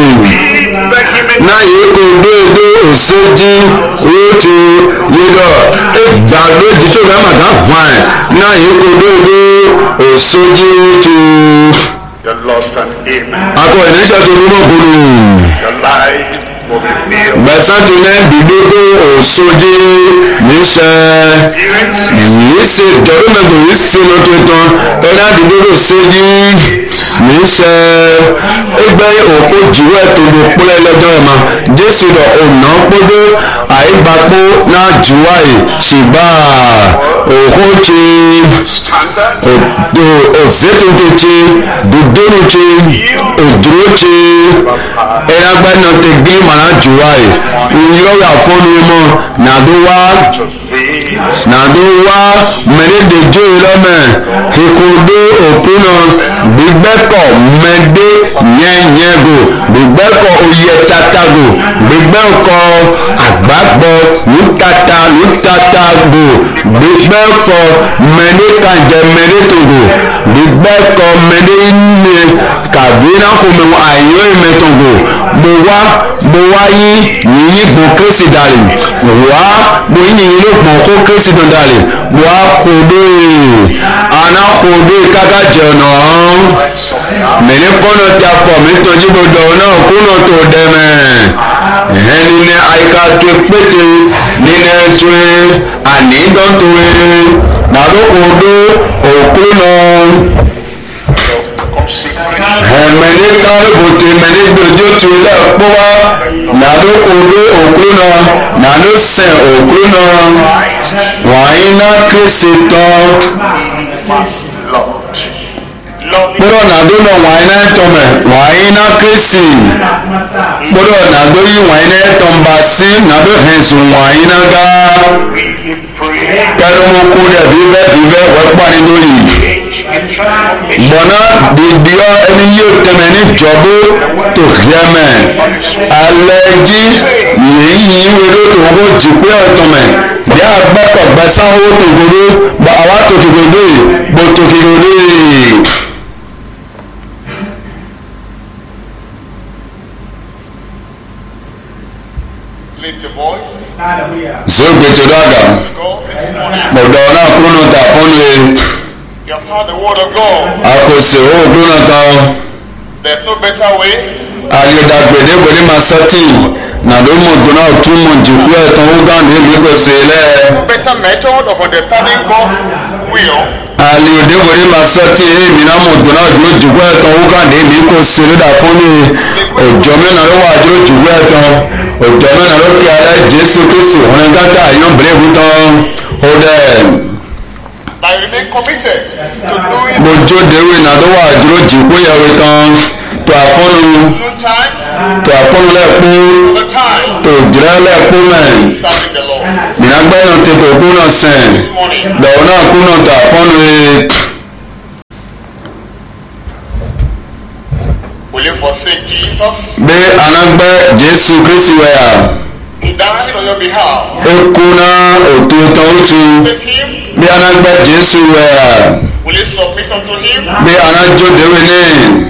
náà yìí kò déédé òṣèjì otu yíyọ ìgbàlódì tó bá mà dá wáìn náà yìí kò déédé òṣèjì otu. akọ ìníṣẹ́ tó rúmọ̀ gbòòrò gbẹ̀sán tó ní gbígbógbó òṣòjì níṣẹ́ yìí ṣe dọ́rọ́mẹ̀gbò yìí ṣe lọ́tọ̀ tán ẹ̀rọ àdúgbò ṣèjì níṣẹ́ ẹgbẹ́ òkú jìwẹ́ tó lè pọ́lẹ́ lọ́jọ́ ẹ̀ ma jésù lọ ọ̀nà kpọ́dọ̀ àyígbàpọ̀ náà jùwà yìí ṣìgbà òkú tsi òfétuntun tsi dùdúrú tsi òdúró tsi ẹ̀rọ̀gbẹ́ náà tẹ gbé màá jùwà yìí ìyọ́wé àfọ́nù mọ́ nàdó wá nàdó wá mẹ́rẹ́dẹ̀jọ́ ìlọ́mẹ̀ kíkúndé òkú náà gbígbẹ́kọ̀ mẹ́dé nyẹ́nyẹ́gò gbígbẹ́kọ̀ oyè tatago gbígbẹ́kọ̀ àgbàgbọ́ lùtata lùtatago gbígbẹ́kọ̀ mẹ́dé kànjẹ́ mẹ́dé togo gbígbẹ́kọ̀ mẹ́dé ní kàbínà kòmẹ̀ àyọ̀ ìmẹ̀tọ̀gò gbowá gbowá yí yìnyín gbò kérésì dàlẹ̀ wá gbòyìn yìnyín ló pọ̀ kó kérésì dàn dàlẹ̀ wá kòdó àná kòdó káká jẹ̀ náà mẹ́lẹ́ fọ́nà tí a fọ̀ mí tọ́jú gbọdọ̀ náà kúnà tó dẹ́mẹ̀ ẹni ní àyíká tó pété nínú ẹtù ànídọ́tò nàdókòdó òkú náà ẹ̀mẹ́lẹ́ kárìbùtì mẹ́lẹ́ gbòdó tó lẹ́ẹ̀kpọ́ wa nàdókòdó òkú náà nàdósẹ̀ òkú náà wàá iná kése tán kpọdọ nàdó nọ wàá iná tọmẹ wàá iná kése kpọdọ nàdó yí wàá iná tọmba sí nàdó hẹsùn wàá iná gá kẹrìmọkú dẹ bíbẹ bíbẹ wẹpani lórí gbọnà dìgbìọ ẹni yóò tẹmẹ ní jọbó tó hiẹmẹ alẹjí yìí wẹlé tó wọ jìpé ọtọmẹ bí agbẹkọ gbẹsáwó tògbòdó bọ àwa tòkìgbòdó bọ tòkìgbòdó. Lift your voice. Zogbe to daga. this morning. mọ̀dọ̀ náà kúrò náà tà fọ́nù ẹ̀ You have heard the word of God. àkòsè ó kúrò náà tán There's no better way àyọ̀dàgbèdè kò ní máa sọ́tì nàdó mọ̀dọ̀ náà tún mọ̀ jùkú ẹ̀ tán ó gán ní ìlú kòsè lẹ̀. no better method of understanding God's will àlèyòdè kò ní máa sọ́tì èmi náà mọ̀dọ̀ náà dúró jùkú ẹ̀ tán ó gán ní ìlú kòsè lódà fọ́nù òjò mẹ́nà ló wà dúró jùkú ẹ̀ tán òjò mẹ́nà ló kí alẹ́ jésù kristu òun gátà yọ̀ bẹ̀rẹ̀ wú tán ó dẹ̀. I remain committed to doing mojo dewe na do wa dúró jìkú yẹwé tán tó àfọ́nu no time tó àfọ́nu lẹ́kú to the time tó jìrẹ́ lẹ́kú mẹ́ serving the Lord. mìíràn ti tó kú náà sẹ́n This morning, lọ́wọ́ náà kú náà tó àfọ́nu ẹ̀ will you forsake Jesus? bí anagbẹ́ jésù kristi wẹ̀yà He died on your behalf. eku náà òtún tán ó tu Take him. bí anagbẹ́ jésù wẹ̀yà Will you submit unto him? bí anajó dewe ní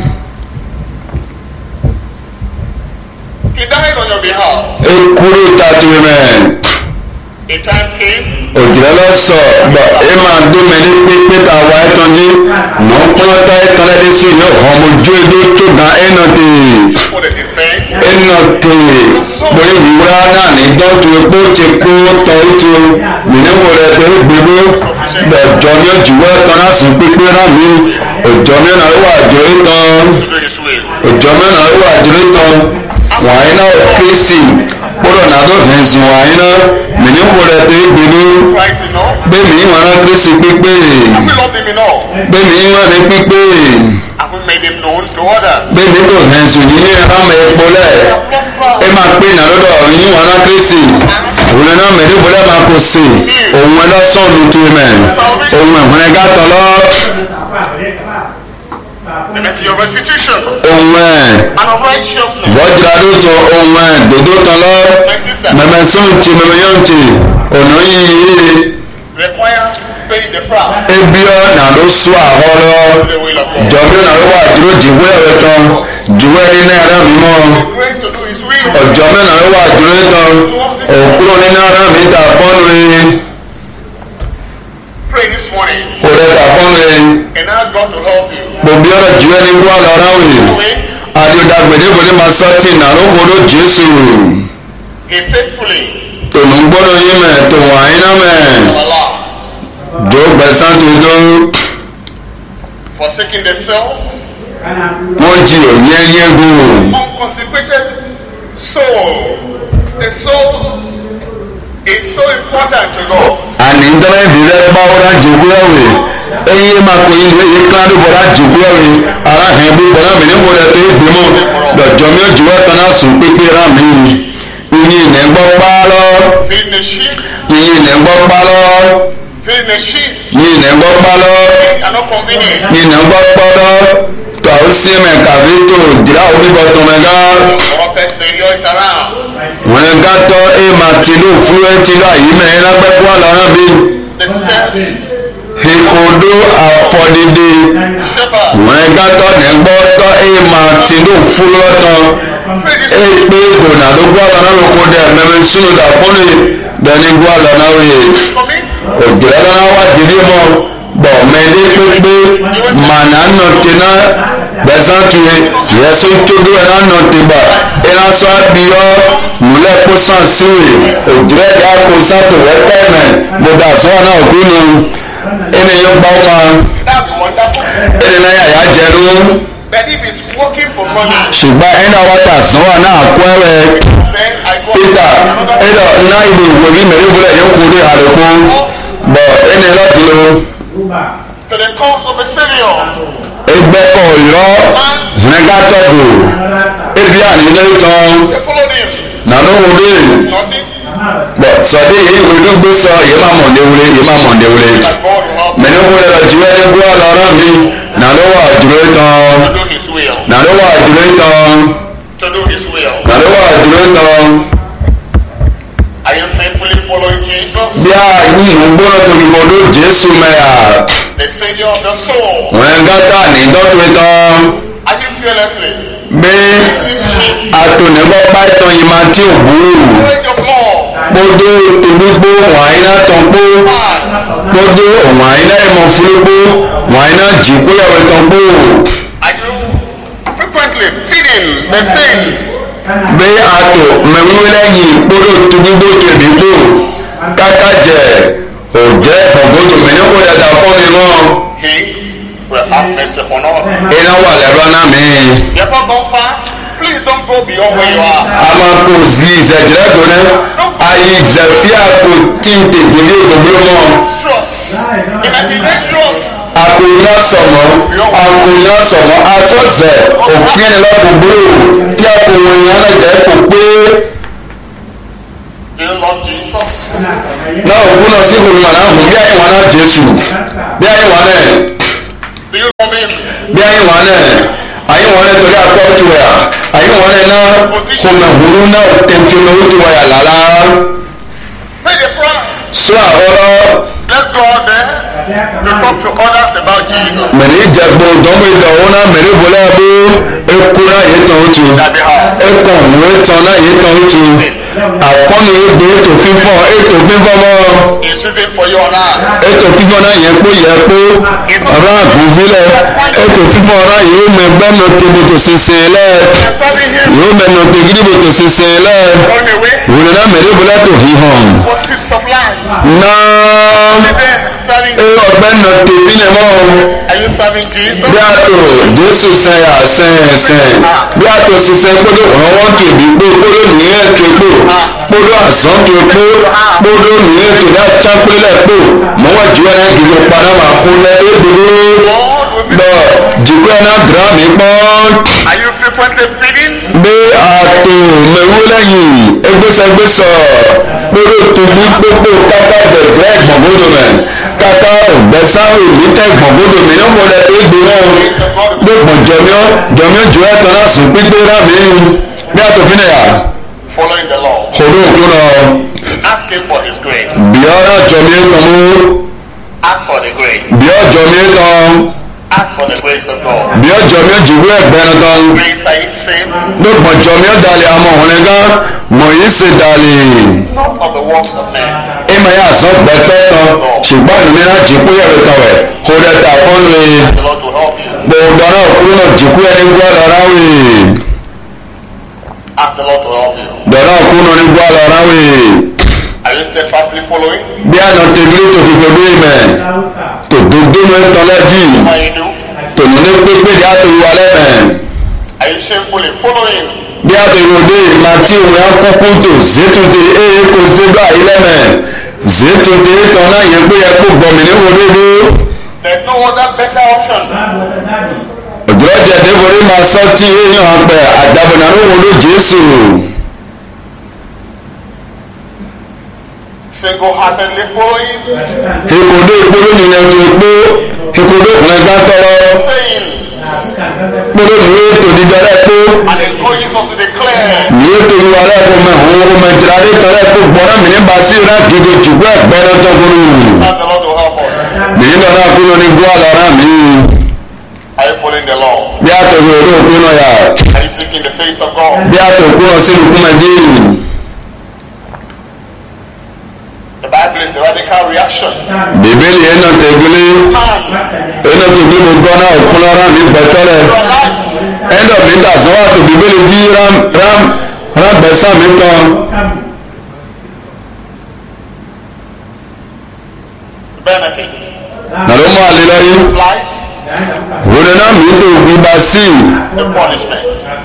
He died on your behalf. eku ló ta tu mẹ́. A time came òjìlẹ̀ lọ sọ bọ̀ ẹ máa dómẹ ní pípé tá a wá ẹ tán jí mọ̀ ń pọ́n tá ẹ tán lẹ́dí sí yóò hàn mo jó edó tó gan ẹ nà tè for the defense. ẹ nà tè pé ìwúrà náà ní dọ́tun epo ti kó tọ́ ètò mìíràn wò lẹ pé gbogbo ọjọ́ ní òjìwọ́ tán láti pípé náà mi ọjọ́ mẹ́rin ló wà jọ é tán To do his will. ọjọ́ mẹ́rin ló wà jọ é tán wàá náà kéésì kúrò náà tó fi sùn wàá náà mìíràn wò lẹ pé gbogbo Christ enough. gbẹ̀mí wọn rán kristi pípé Have we loved him enough? gbẹ̀mí wọn ní pípé Have we made him known to others? gbẹ̀mí kò hẹ̀sùn yìí ní ẹ̀rámẹ̀ epo lẹ̀ ẹ máa pé ìnàlódọ̀ yín wọn rán kristi òun náà mẹ́rin bọ́lá máa kó sí òun ẹ lọ́sàn lu tu mẹ́ òun ẹ̀hún ẹ̀gá tọ́lọ́ The message of restitution òun ẹ̀ and of righteousness. vọ́jìlá ló tọ òun ẹ̀ dòdó tọ́lọ́ My sister, mẹ́mẹ́ sọ́ǹtì mẹ́mẹ́ yọ̀ǹtì ọ̀nà yìí requires paying the price ebi ọ nà ló sọ àhọ́ lọ. to the will of God. jọ̀bí náà ló wà dúró jìwé ẹ̀rọ tán jìwé nínú ẹ̀rọ mi mọ́ Grace to do his will. ọ̀jọ̀ mẹ́nà ló wà dúró tán òkúrò nínú ẹ̀rọ mi tà fọ́nù ẹ̀ Pray this morning kò lè tà fọ́nù ẹ̀ and ask God to help you. gbòbí ọ̀rọ̀ jìwé ní gbọ́ lọ́rọ́ wì àdìdàgbèdè kò ní máa sọ́tì nàró kòdó jésù He faithfully tòun gbọ́dọ̀ yín mẹ́ tòun àyínná mẹ́ Allah jò gbẹ̀sán tó tó forsaking the self, wọ́n jì ò yẹ́ yẹ́ gò unconsecrated soul. The soul is so important to God. àní dọ́rẹ́ ìbílẹ̀ bá wọ́n jògbé ẹ̀wẹ̀ ẹ̀yìn máa kó yín lóye kíláàdù bọ̀dá jògbé ẹ̀wẹ̀ aráhìn bí bọ̀dá mi ní wọlé tó gbémọ̀ lọ́jọ́ mi ò jùwọ́ tán náà sùn pépé rà mí yìnyín ìnẹ̀ gbọ́ pálọ́ Feeding the sheep, yìnyín ìnẹ̀ gbọ́ pálọ́ feeding the sheep yìnyín ìnẹ̀ gbọ́ pálọ́ are not convenient. yìnyín ìnẹ̀ gbọ́ pọ́lọ́ tó àwọn sí ẹ̀mẹ̀ kàfé tó jìrá òbí bọ̀ tó mẹ́gá Prophet Savior is around. wọ́n gá tọ́ ẹ̀ máa tìlú fúlẹ̀ tìlú àyí mẹ́rin lágbẹ́kọ́ àlọ́rán bí The step ìkòdó àfọ̀dìdì. shepherd. wọ́n gá tọ́ ní gbọ́ tọ́ ẹ̀ máa tìlú fúlọ́ tán Pray this ẹ̀ pé gònà ló gbọ́ àlọ́ náà ló kó dẹ̀ mẹ́rin sínú dàpọ́nì dání gbọ́ àlọ́ náà wòye for me. òjò ẹ̀rọ náà wá dìrí mọ́ bọ̀ mẹ́lẹ́ pépé màná nà tẹ̀ná bẹ́sán tuye yẹsùn tóbi ẹ̀ náà nà tẹ̀bà ẹ̀ náà sọ àbíyọ́ múlẹ̀ kó sàn síwèé òjò ẹ̀dá kó sàtò wẹ́tẹ́ mẹ́ gbọdọ̀ àsọ́wọ́n náà kú nù ẹni yóò gbọ́ wọn That's wonderful. ẹni náà yàyà jẹrú But if he's working for money, ṣùgbọ́n ẹni náà wọ́n tà sọ́wọ́n náà kú ẹ̀rẹ́ then I go peter another ẹ̀dọ̀ náà ìlú ìwé mi mẹ́rin wúlẹ̀ yóò kú ní àlùkò bọ̀ ẹni láti lọ to the cause of a savior. ẹgbẹ́ kọ̀ ìrọ́ nẹ́gàtọ̀gù ebi ànílẹ̀ tán They followed him. nànú wọlé Nothing bọ̀ sọ̀dí yìí wíwú gbé sọ yìí má mọ̀ ndéwulé yìí má mọ̀ ndéwulé that God will help mẹ́rin wọlé lọ jù ẹ́ gbọ́ lọ́rọ́ mi nànú wà dúró tán to do his will. nànú wà dúró tán To do his will. nànú wà dúró tán Are you faithfully following Jesus, bí a yìí ń gbọ́dọ̀ tóbi gbọ́dọ̀ jésù mẹ́ra the savior of the soul? wọ́n gàtà ní dọ́tun tán Are you fearlessly? bí This sheep, atònígbọ́ bá tán yìí máa tí ò búrú courage of law, kpodo togbigbo wàyínà tọ̀nkpó kpodo wàyínà ìmọ̀fúlùkpó wàyínà jìkúyàwó tọ̀nkpó. Are you frequently feeding the saints? bí ato mẹwúlẹ yìí kpodo togbigbo tòbígbò kàkà jẹ òjẹ ọgbọdọ mẹnyẹkọ dada fọmi mọ. He will have mercy on us. iná wà lẹ́rọ náà mi. You have not gone far? Please don't go beyond where you are. a máa kó zi ìzẹ̀jẹ̀ dùnẹ́ ayé ìzẹ̀fíà kò tí ń tètè ní gbogbo mọ́. Trust. It might be dangerous. àkòyá sọ̀mọ́ àkòyá sọ̀mọ́ asọ́sẹ̀ òfin ẹni lọ́gbọ̀gbọ́ kí àkòwò ìyànà jẹ́ kò pé. Do you love Jesus? náà òkú náà sí ìhòòhò náà hùn bí ayé wọn náà jésù bí ayé wọn náà Do you love him? bí ayé wọn náà ayé wọn náà torí àkọ́tù ẹ̀ ayé wọn náà náà kò mẹ̀ hùrú náà tẹ̀ntẹ̀ náà ó ti wáyà lálá. Pay the price. sọ àhọ́rọ́. Let's go out there to talk to others about Jesus. mẹ̀rí jẹ̀gbọ́ dọ́gbọ̀ ìdánwò náà mẹ̀rí bọ́lá bó eku náà yé tán ó tu ẹkọ̀ òwe tán náà yé tán ó tu àkọ́ni èdè ètò fífọ́ ètò fífọ́ mọ́ It's easy for you and I. ètò fífọ́ náà yẹ kó yẹ kó ọ̀rọ̀ àgùnfilẹ̀ ètò fífọ́ náà yóò mẹ gbẹ́nu tebòtò sísè lẹ̀ You're serving him. yóò mẹnu tegidibòtò sísè lẹ̀ Going away. wòlé náà mẹ̀rí bọ́lá tó fi hàn For six of life. náà Amen. Serving. ẹ ọ̀gbẹ́ nà tèmi nà mọ́. Are you serving Jesus? bí a tó jésù sẹ́yà sẹ́yẹsẹ́ bí a tó ṣiṣẹ́ kpọ́dọ̀ ọ̀wọ́n tó ebi kpó kpọ́dọ̀ nìyẹn tó kpó kpọ́dọ̀ àzọ́n tó kpó kpọ́dọ̀ nìyẹn tó dá tsákpélẹ̀ kpó mọ́wọ́ jùlọ náà kìlọ̀ kpadà wà fún lẹ́ édodo bọ́ jùlọ náà dra mi kpọ́. Are you frequently feeding? bí a tó mẹ́wó lẹ́yìn egbésẹ̀gbésọ̀ kpọ́dọ̀ tóbi kpókpó kátà dẹ̀dẹ̀ gbọ̀ngbọ́dọ̀ mẹ́ kátà gbẹ̀sáwò ìlítẹ̀ gbọ̀ngbọ́dọ̀ mẹ́ yọ̀mọ̀ lẹ́ égbé wọn gbogbo jọmíọ jọmíọ jù ẹ tọ́lá sùn pípé rámi bí a tó fi nìyà Following the law. kòrò òkú lọ Ask him for his grace. bíọ́ náà jọmíọ tán mú Ask for the grace. bíọ́ jọmíọ tán Ask for the grace of God. bíọ́ jọmíọ jùwé ẹgbẹ́ni tán Grace are you saved? gbogbo jọmíọ dalẹ̀ àmọ́ òun nìkan mọ̀ yìí sì dalẹ̀ Not of the works of men. ìmọ̀ yà sọ gbẹtọ́ tán ṣùgbọ́n ìlú náà jìkú yẹ̀rù tán wẹ̀ kó dẹ̀ ta fọ́nù yìí The Lord will help you. gbogbo náà òkú náà jìkú ẹni gbọ́ lọ́ra wì Ask the Lord to help you. gbọ̀nà òkú náà ní gbọ́ lọ́ra wì. Are you steadfastly following? bí àná tẹ̀lé tó fi gbogbo ìmẹ̀ tó gbogbo mẹ́ tọ́lẹ́jì What you do? tó ní ní pépé ní àtòwò alẹ́ mẹ́ Are you shamefully following? bí àtòwò dé ìmà tí òun á kọ́kọ́ tó zétúndé éyé kò zébà ilẹ̀ mẹ́ zétúndé tán náà yẹ pé ẹ kó gbọ̀mí ní wo dédé There's no other better option. òjò ọjà débòrí máa sọ tí èèyàn àpẹ àdàbọ̀nà ló wo ló jésù Single-heartedly following. ìkòdó ìkpoló nìyẹn tó gbó ìkòdó ìkùnrin gbá tọrọ Saying. ìkpoló nìyẹn tó di dọrẹ kó. And encourages us to declare. ní ètò ìwà rẹ̀ kò mẹ́ òun kò mẹ́ jìlá dé tọ́lẹ̀ kó gbọ́dọ̀ mi ní bàtí rẹ̀ gègé jùgbọ́ ẹ̀gbẹ́rẹ́ tó kúrú. Ask the Lord to help us. nìyí lọ́nà kúrò ní gbọ́ àlọ́rà mi. Are you following the law? bí a tó gbòòrò òkú náà yà Are you seeking the face of God? bí a tó kú ọ sínú kú mẹ́jì. The Bible is the radical reaction. bíbélì ẹ̀ náà tẹ̀gbélé Man, ẹ̀ náà tó gbé mo gbọ́ náà òkú lọ́rà mi gbẹ̀tọ́lẹ̀. your life. ẹ̀ dọ̀ mi dà sọ́wọ́ àtò bíbélì jí ram ram ram bẹ̀sán mi tán. Benefits. nàló mọ́ àlè lọ́yìn. Life. wòlé náà mi tó gbígbá sí i. The punishment.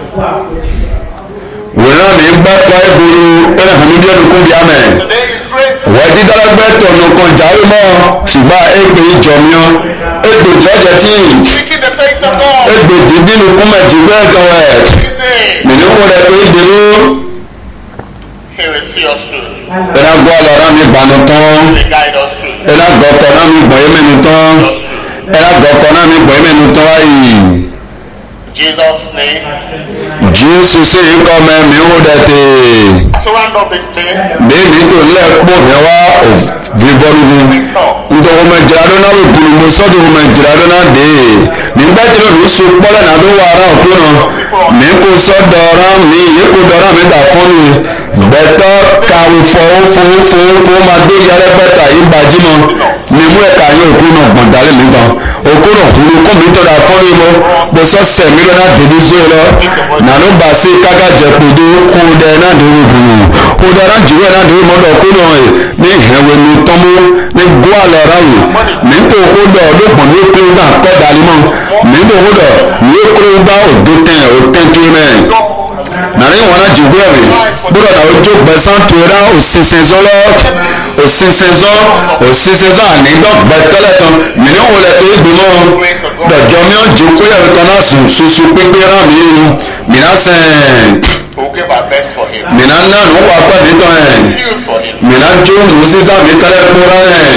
wòlé náà mi gbá pa ìgboro ẹ̀ hàn mí bí ẹnu kún bí amẹ́. Today is grace. wọ́n ti dálágbẹ́ tọ̀nù kan jáwé mọ́ ṣùgbọ́n ègbè ìjọ̀míọ́ ègbè jọ́jẹ́ tí Seeking the face of God. ègbè dídínú kúmẹ̀ jù bẹ́ẹ̀ kan ẹ̀ This day. nínú wọn rẹ̀ pé ìdèrú He will see us through. ẹ̀rá gbọ́ ọlọ́run mi gbànú tán He will guide us through. ẹ̀rá gbọ́kọ̀ náà mi gbọ̀n yémẹ́nu tán Us through. ẹ̀rá gbọ́kọ̀ náà mi gbọ̀n yémẹ́nu tán wáyé Jesus' name. jésù sí ikọ̀ mẹ́mí ó dẹ̀ tè As we round up this day, bẹ́ẹ̀ni tó lẹ́ẹ̀kpọ̀ yẹn wá òfìbọ́lùdù we saw ntɔkɔ mɛ dzra ɖo na wo gbolombo sɔdo mɛ dzra ɖo na de nígbà tí o so kpɔlɛ na do wa ara o tó nɔ mi ko sɔ dɔra mi ye ko dɔra mi da fɔnu bẹ̀tọ̀ kàwé fọwọ́ fowó fowó fowó máa dé yàrá bẹ́tà yìí gbajúmọ̀ ní mú ẹ̀ka yóò kú náà gbọ̀ndàlé mi tán òkú náà kúrú kó mi tọ́ra fọ́nrí mo gbèsò sẹ̀mí lọ́nà dèbí zóyè lọ nànú bàṣẹ káká jẹ̀pẹ̀dó kúndẹ̀ náà dèwé gbùnú kúndẹ̀ náà jùlọ náà dèwé mọ́tò kú náà yìí ní ìhẹ̀wé ní tọ́mú ní gbọ́ àlọ́ ra yìí ní tó kó dọ̀ lóògùn ní kúrú náà kọ́ dàlí mọ́ ní tó kó dọ̀ ní kúrú bá òdo tẹ̀ òtẹ́ kí mẹ́ nàní wọn náà jù wẹ́ẹ̀rì gbọ́dọ̀ náà ó jó gbẹ̀sán tó rà òṣìṣẹ́sọ́ lọ òṣìṣẹ́sọ́ òṣìṣẹ́sọ́ ànídọ́ gbẹ̀tẹ́lẹ̀ tán mìíràn wọlé tó gbìmọ̀ dọ̀jọ́ mi ò jó kúyẹ̀wé tán náà sùn ṣoṣo pépé rà mí mìíràn sẹ́ẹ̀ mìíràn náà ló wà pẹ́ nítọ́ ẹ̀ mìíràn jó nù sísá mi tẹ́lẹ̀ kóra ẹ̀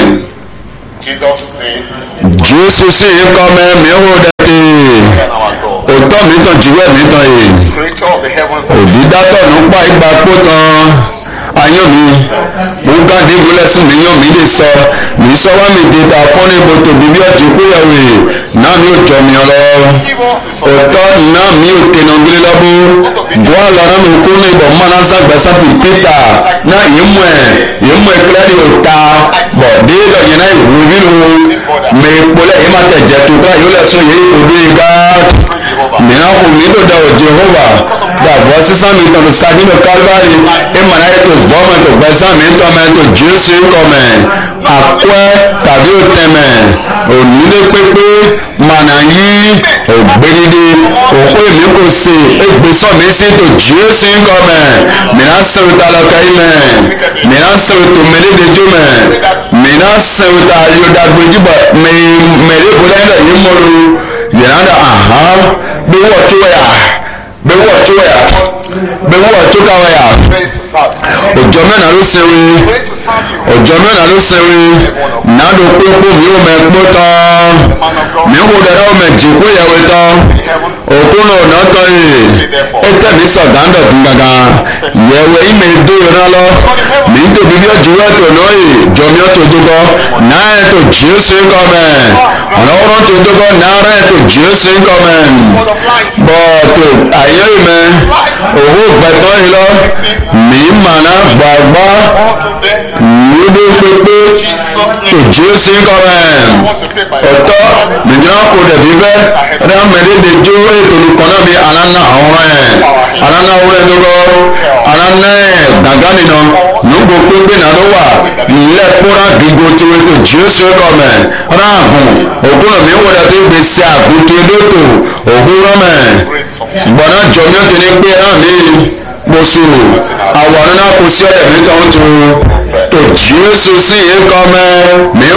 jésù sì ń kọ́ mẹ́ mi ò dẹ́tẹ̀ òtọ́ mi tàn jùwẹ́ mi tàn yìí òdìdátọ̀ ló pa ìgbà pọ̀ tán ayọ̀ mi mo gàdé ìwúlẹ̀ sùn mí yàn mí lè sọ mi sọ wá mi dé ta fọ́n ní bòtò bíbí ọ̀jọ̀ péyàwó náà mi ò jọ mi lọ òtọ́ náà mi ò tẹnu gbélé lọ́bù bọ́ àlọ́run mi kú ní ìbọn mọ́nà sàgbẹ́sà ti pété náà yìí mú ẹ̀ yìí mú ẹ̀ kílẹ̀ ní òta bọ̀ dé lọ́yìn náà ìwú nínú mi kpọ́lẹ̀ yìí má tẹ̀ jẹ́ tó ká yóò lẹ̀ sọ yìí òdo yìí gá mìíràn kò mí tó da òjò hova dàbọ̀ sísan mi tọ̀ sa nínú kálíbárì ẹ̀ mọ̀ náà yẹ tó fọ́ mọ̀ tó gbẹ́sán mi tọ́ mẹ́ tó jésù kọ́ mẹ́ àkọ́ tàbí òtẹ́mẹ̀ ònílé pépé mànà yí ògbédìdì òkú èmi kò sí égbésọ̀ mi sí tó jésù kọ́ mẹ́ mìíràn sèwé ta lọ́ka yìí mẹ́ mìíràn sèwé tó mẹ́lẹ́dẹ́jú mẹ́ mìíràn sèwé ta yọ̀dàgbẹ́jì bọ̀ mẹ́lẹ́ bọ́lá yẹn yìí mọ́lu yẹn náà ahàn bí wọ́n tó yà bí wọ́n tó yà bí wọ́n tó káwọ́ yà òjò mẹ́ta ló sèwé òjò mẹ́ta ló sèwé nàdó kpókpó mi ò mẹ́ kpó tán mi wò dẹ̀ ọ́ mẹ́ jìkú yẹwé tán òkú náà nà tọ́ yìí ètè mi sọ̀ dáńdọ̀ dùn gàgàn yẹwé yìí mi dó yìí rán lọ mi ń tóbi bí ọjọ́ wẹ́ tó náà yìí jọmi ọ́ tó dókọ́ náà yẹ tó jésù kọ́ mẹ́ ọ̀nà wọ́n tó dókọ́ náà yẹ tó jésù kọ́ mẹ́ bọ́ọ̀tò ayé yìí mẹ́ òwò gbẹ̀tọ́ yìí lọ mi màná gbàgbá lódò pépé tó jésù kọ́ mẹ́ ọ̀tọ́ nìjọba kò dẹ̀bi fẹ́ ẹ̀dá mẹ́lẹ́dẹ̀ jó ètò olùkọ́nà mi alánà àwọn ẹ̀ alánà wúrẹ́ lọ́wọ́ alánà ẹ̀ gàgá nìna nùgbò pépé náà ló wà nílẹ̀ kóra gígo tiwé tó jésù kọ́ mẹ́ ráàgùn òkúrò mi wọlé tó gbèsè àgùntò lótò òkúrò mẹ́ gbọ̀nà jọ̀mí tó ní pé hàn mí kposo àwọn náà kò sí ọ̀rẹ́ mi tó ń tu tó jésù sí yìí kọ́ mẹ́ mi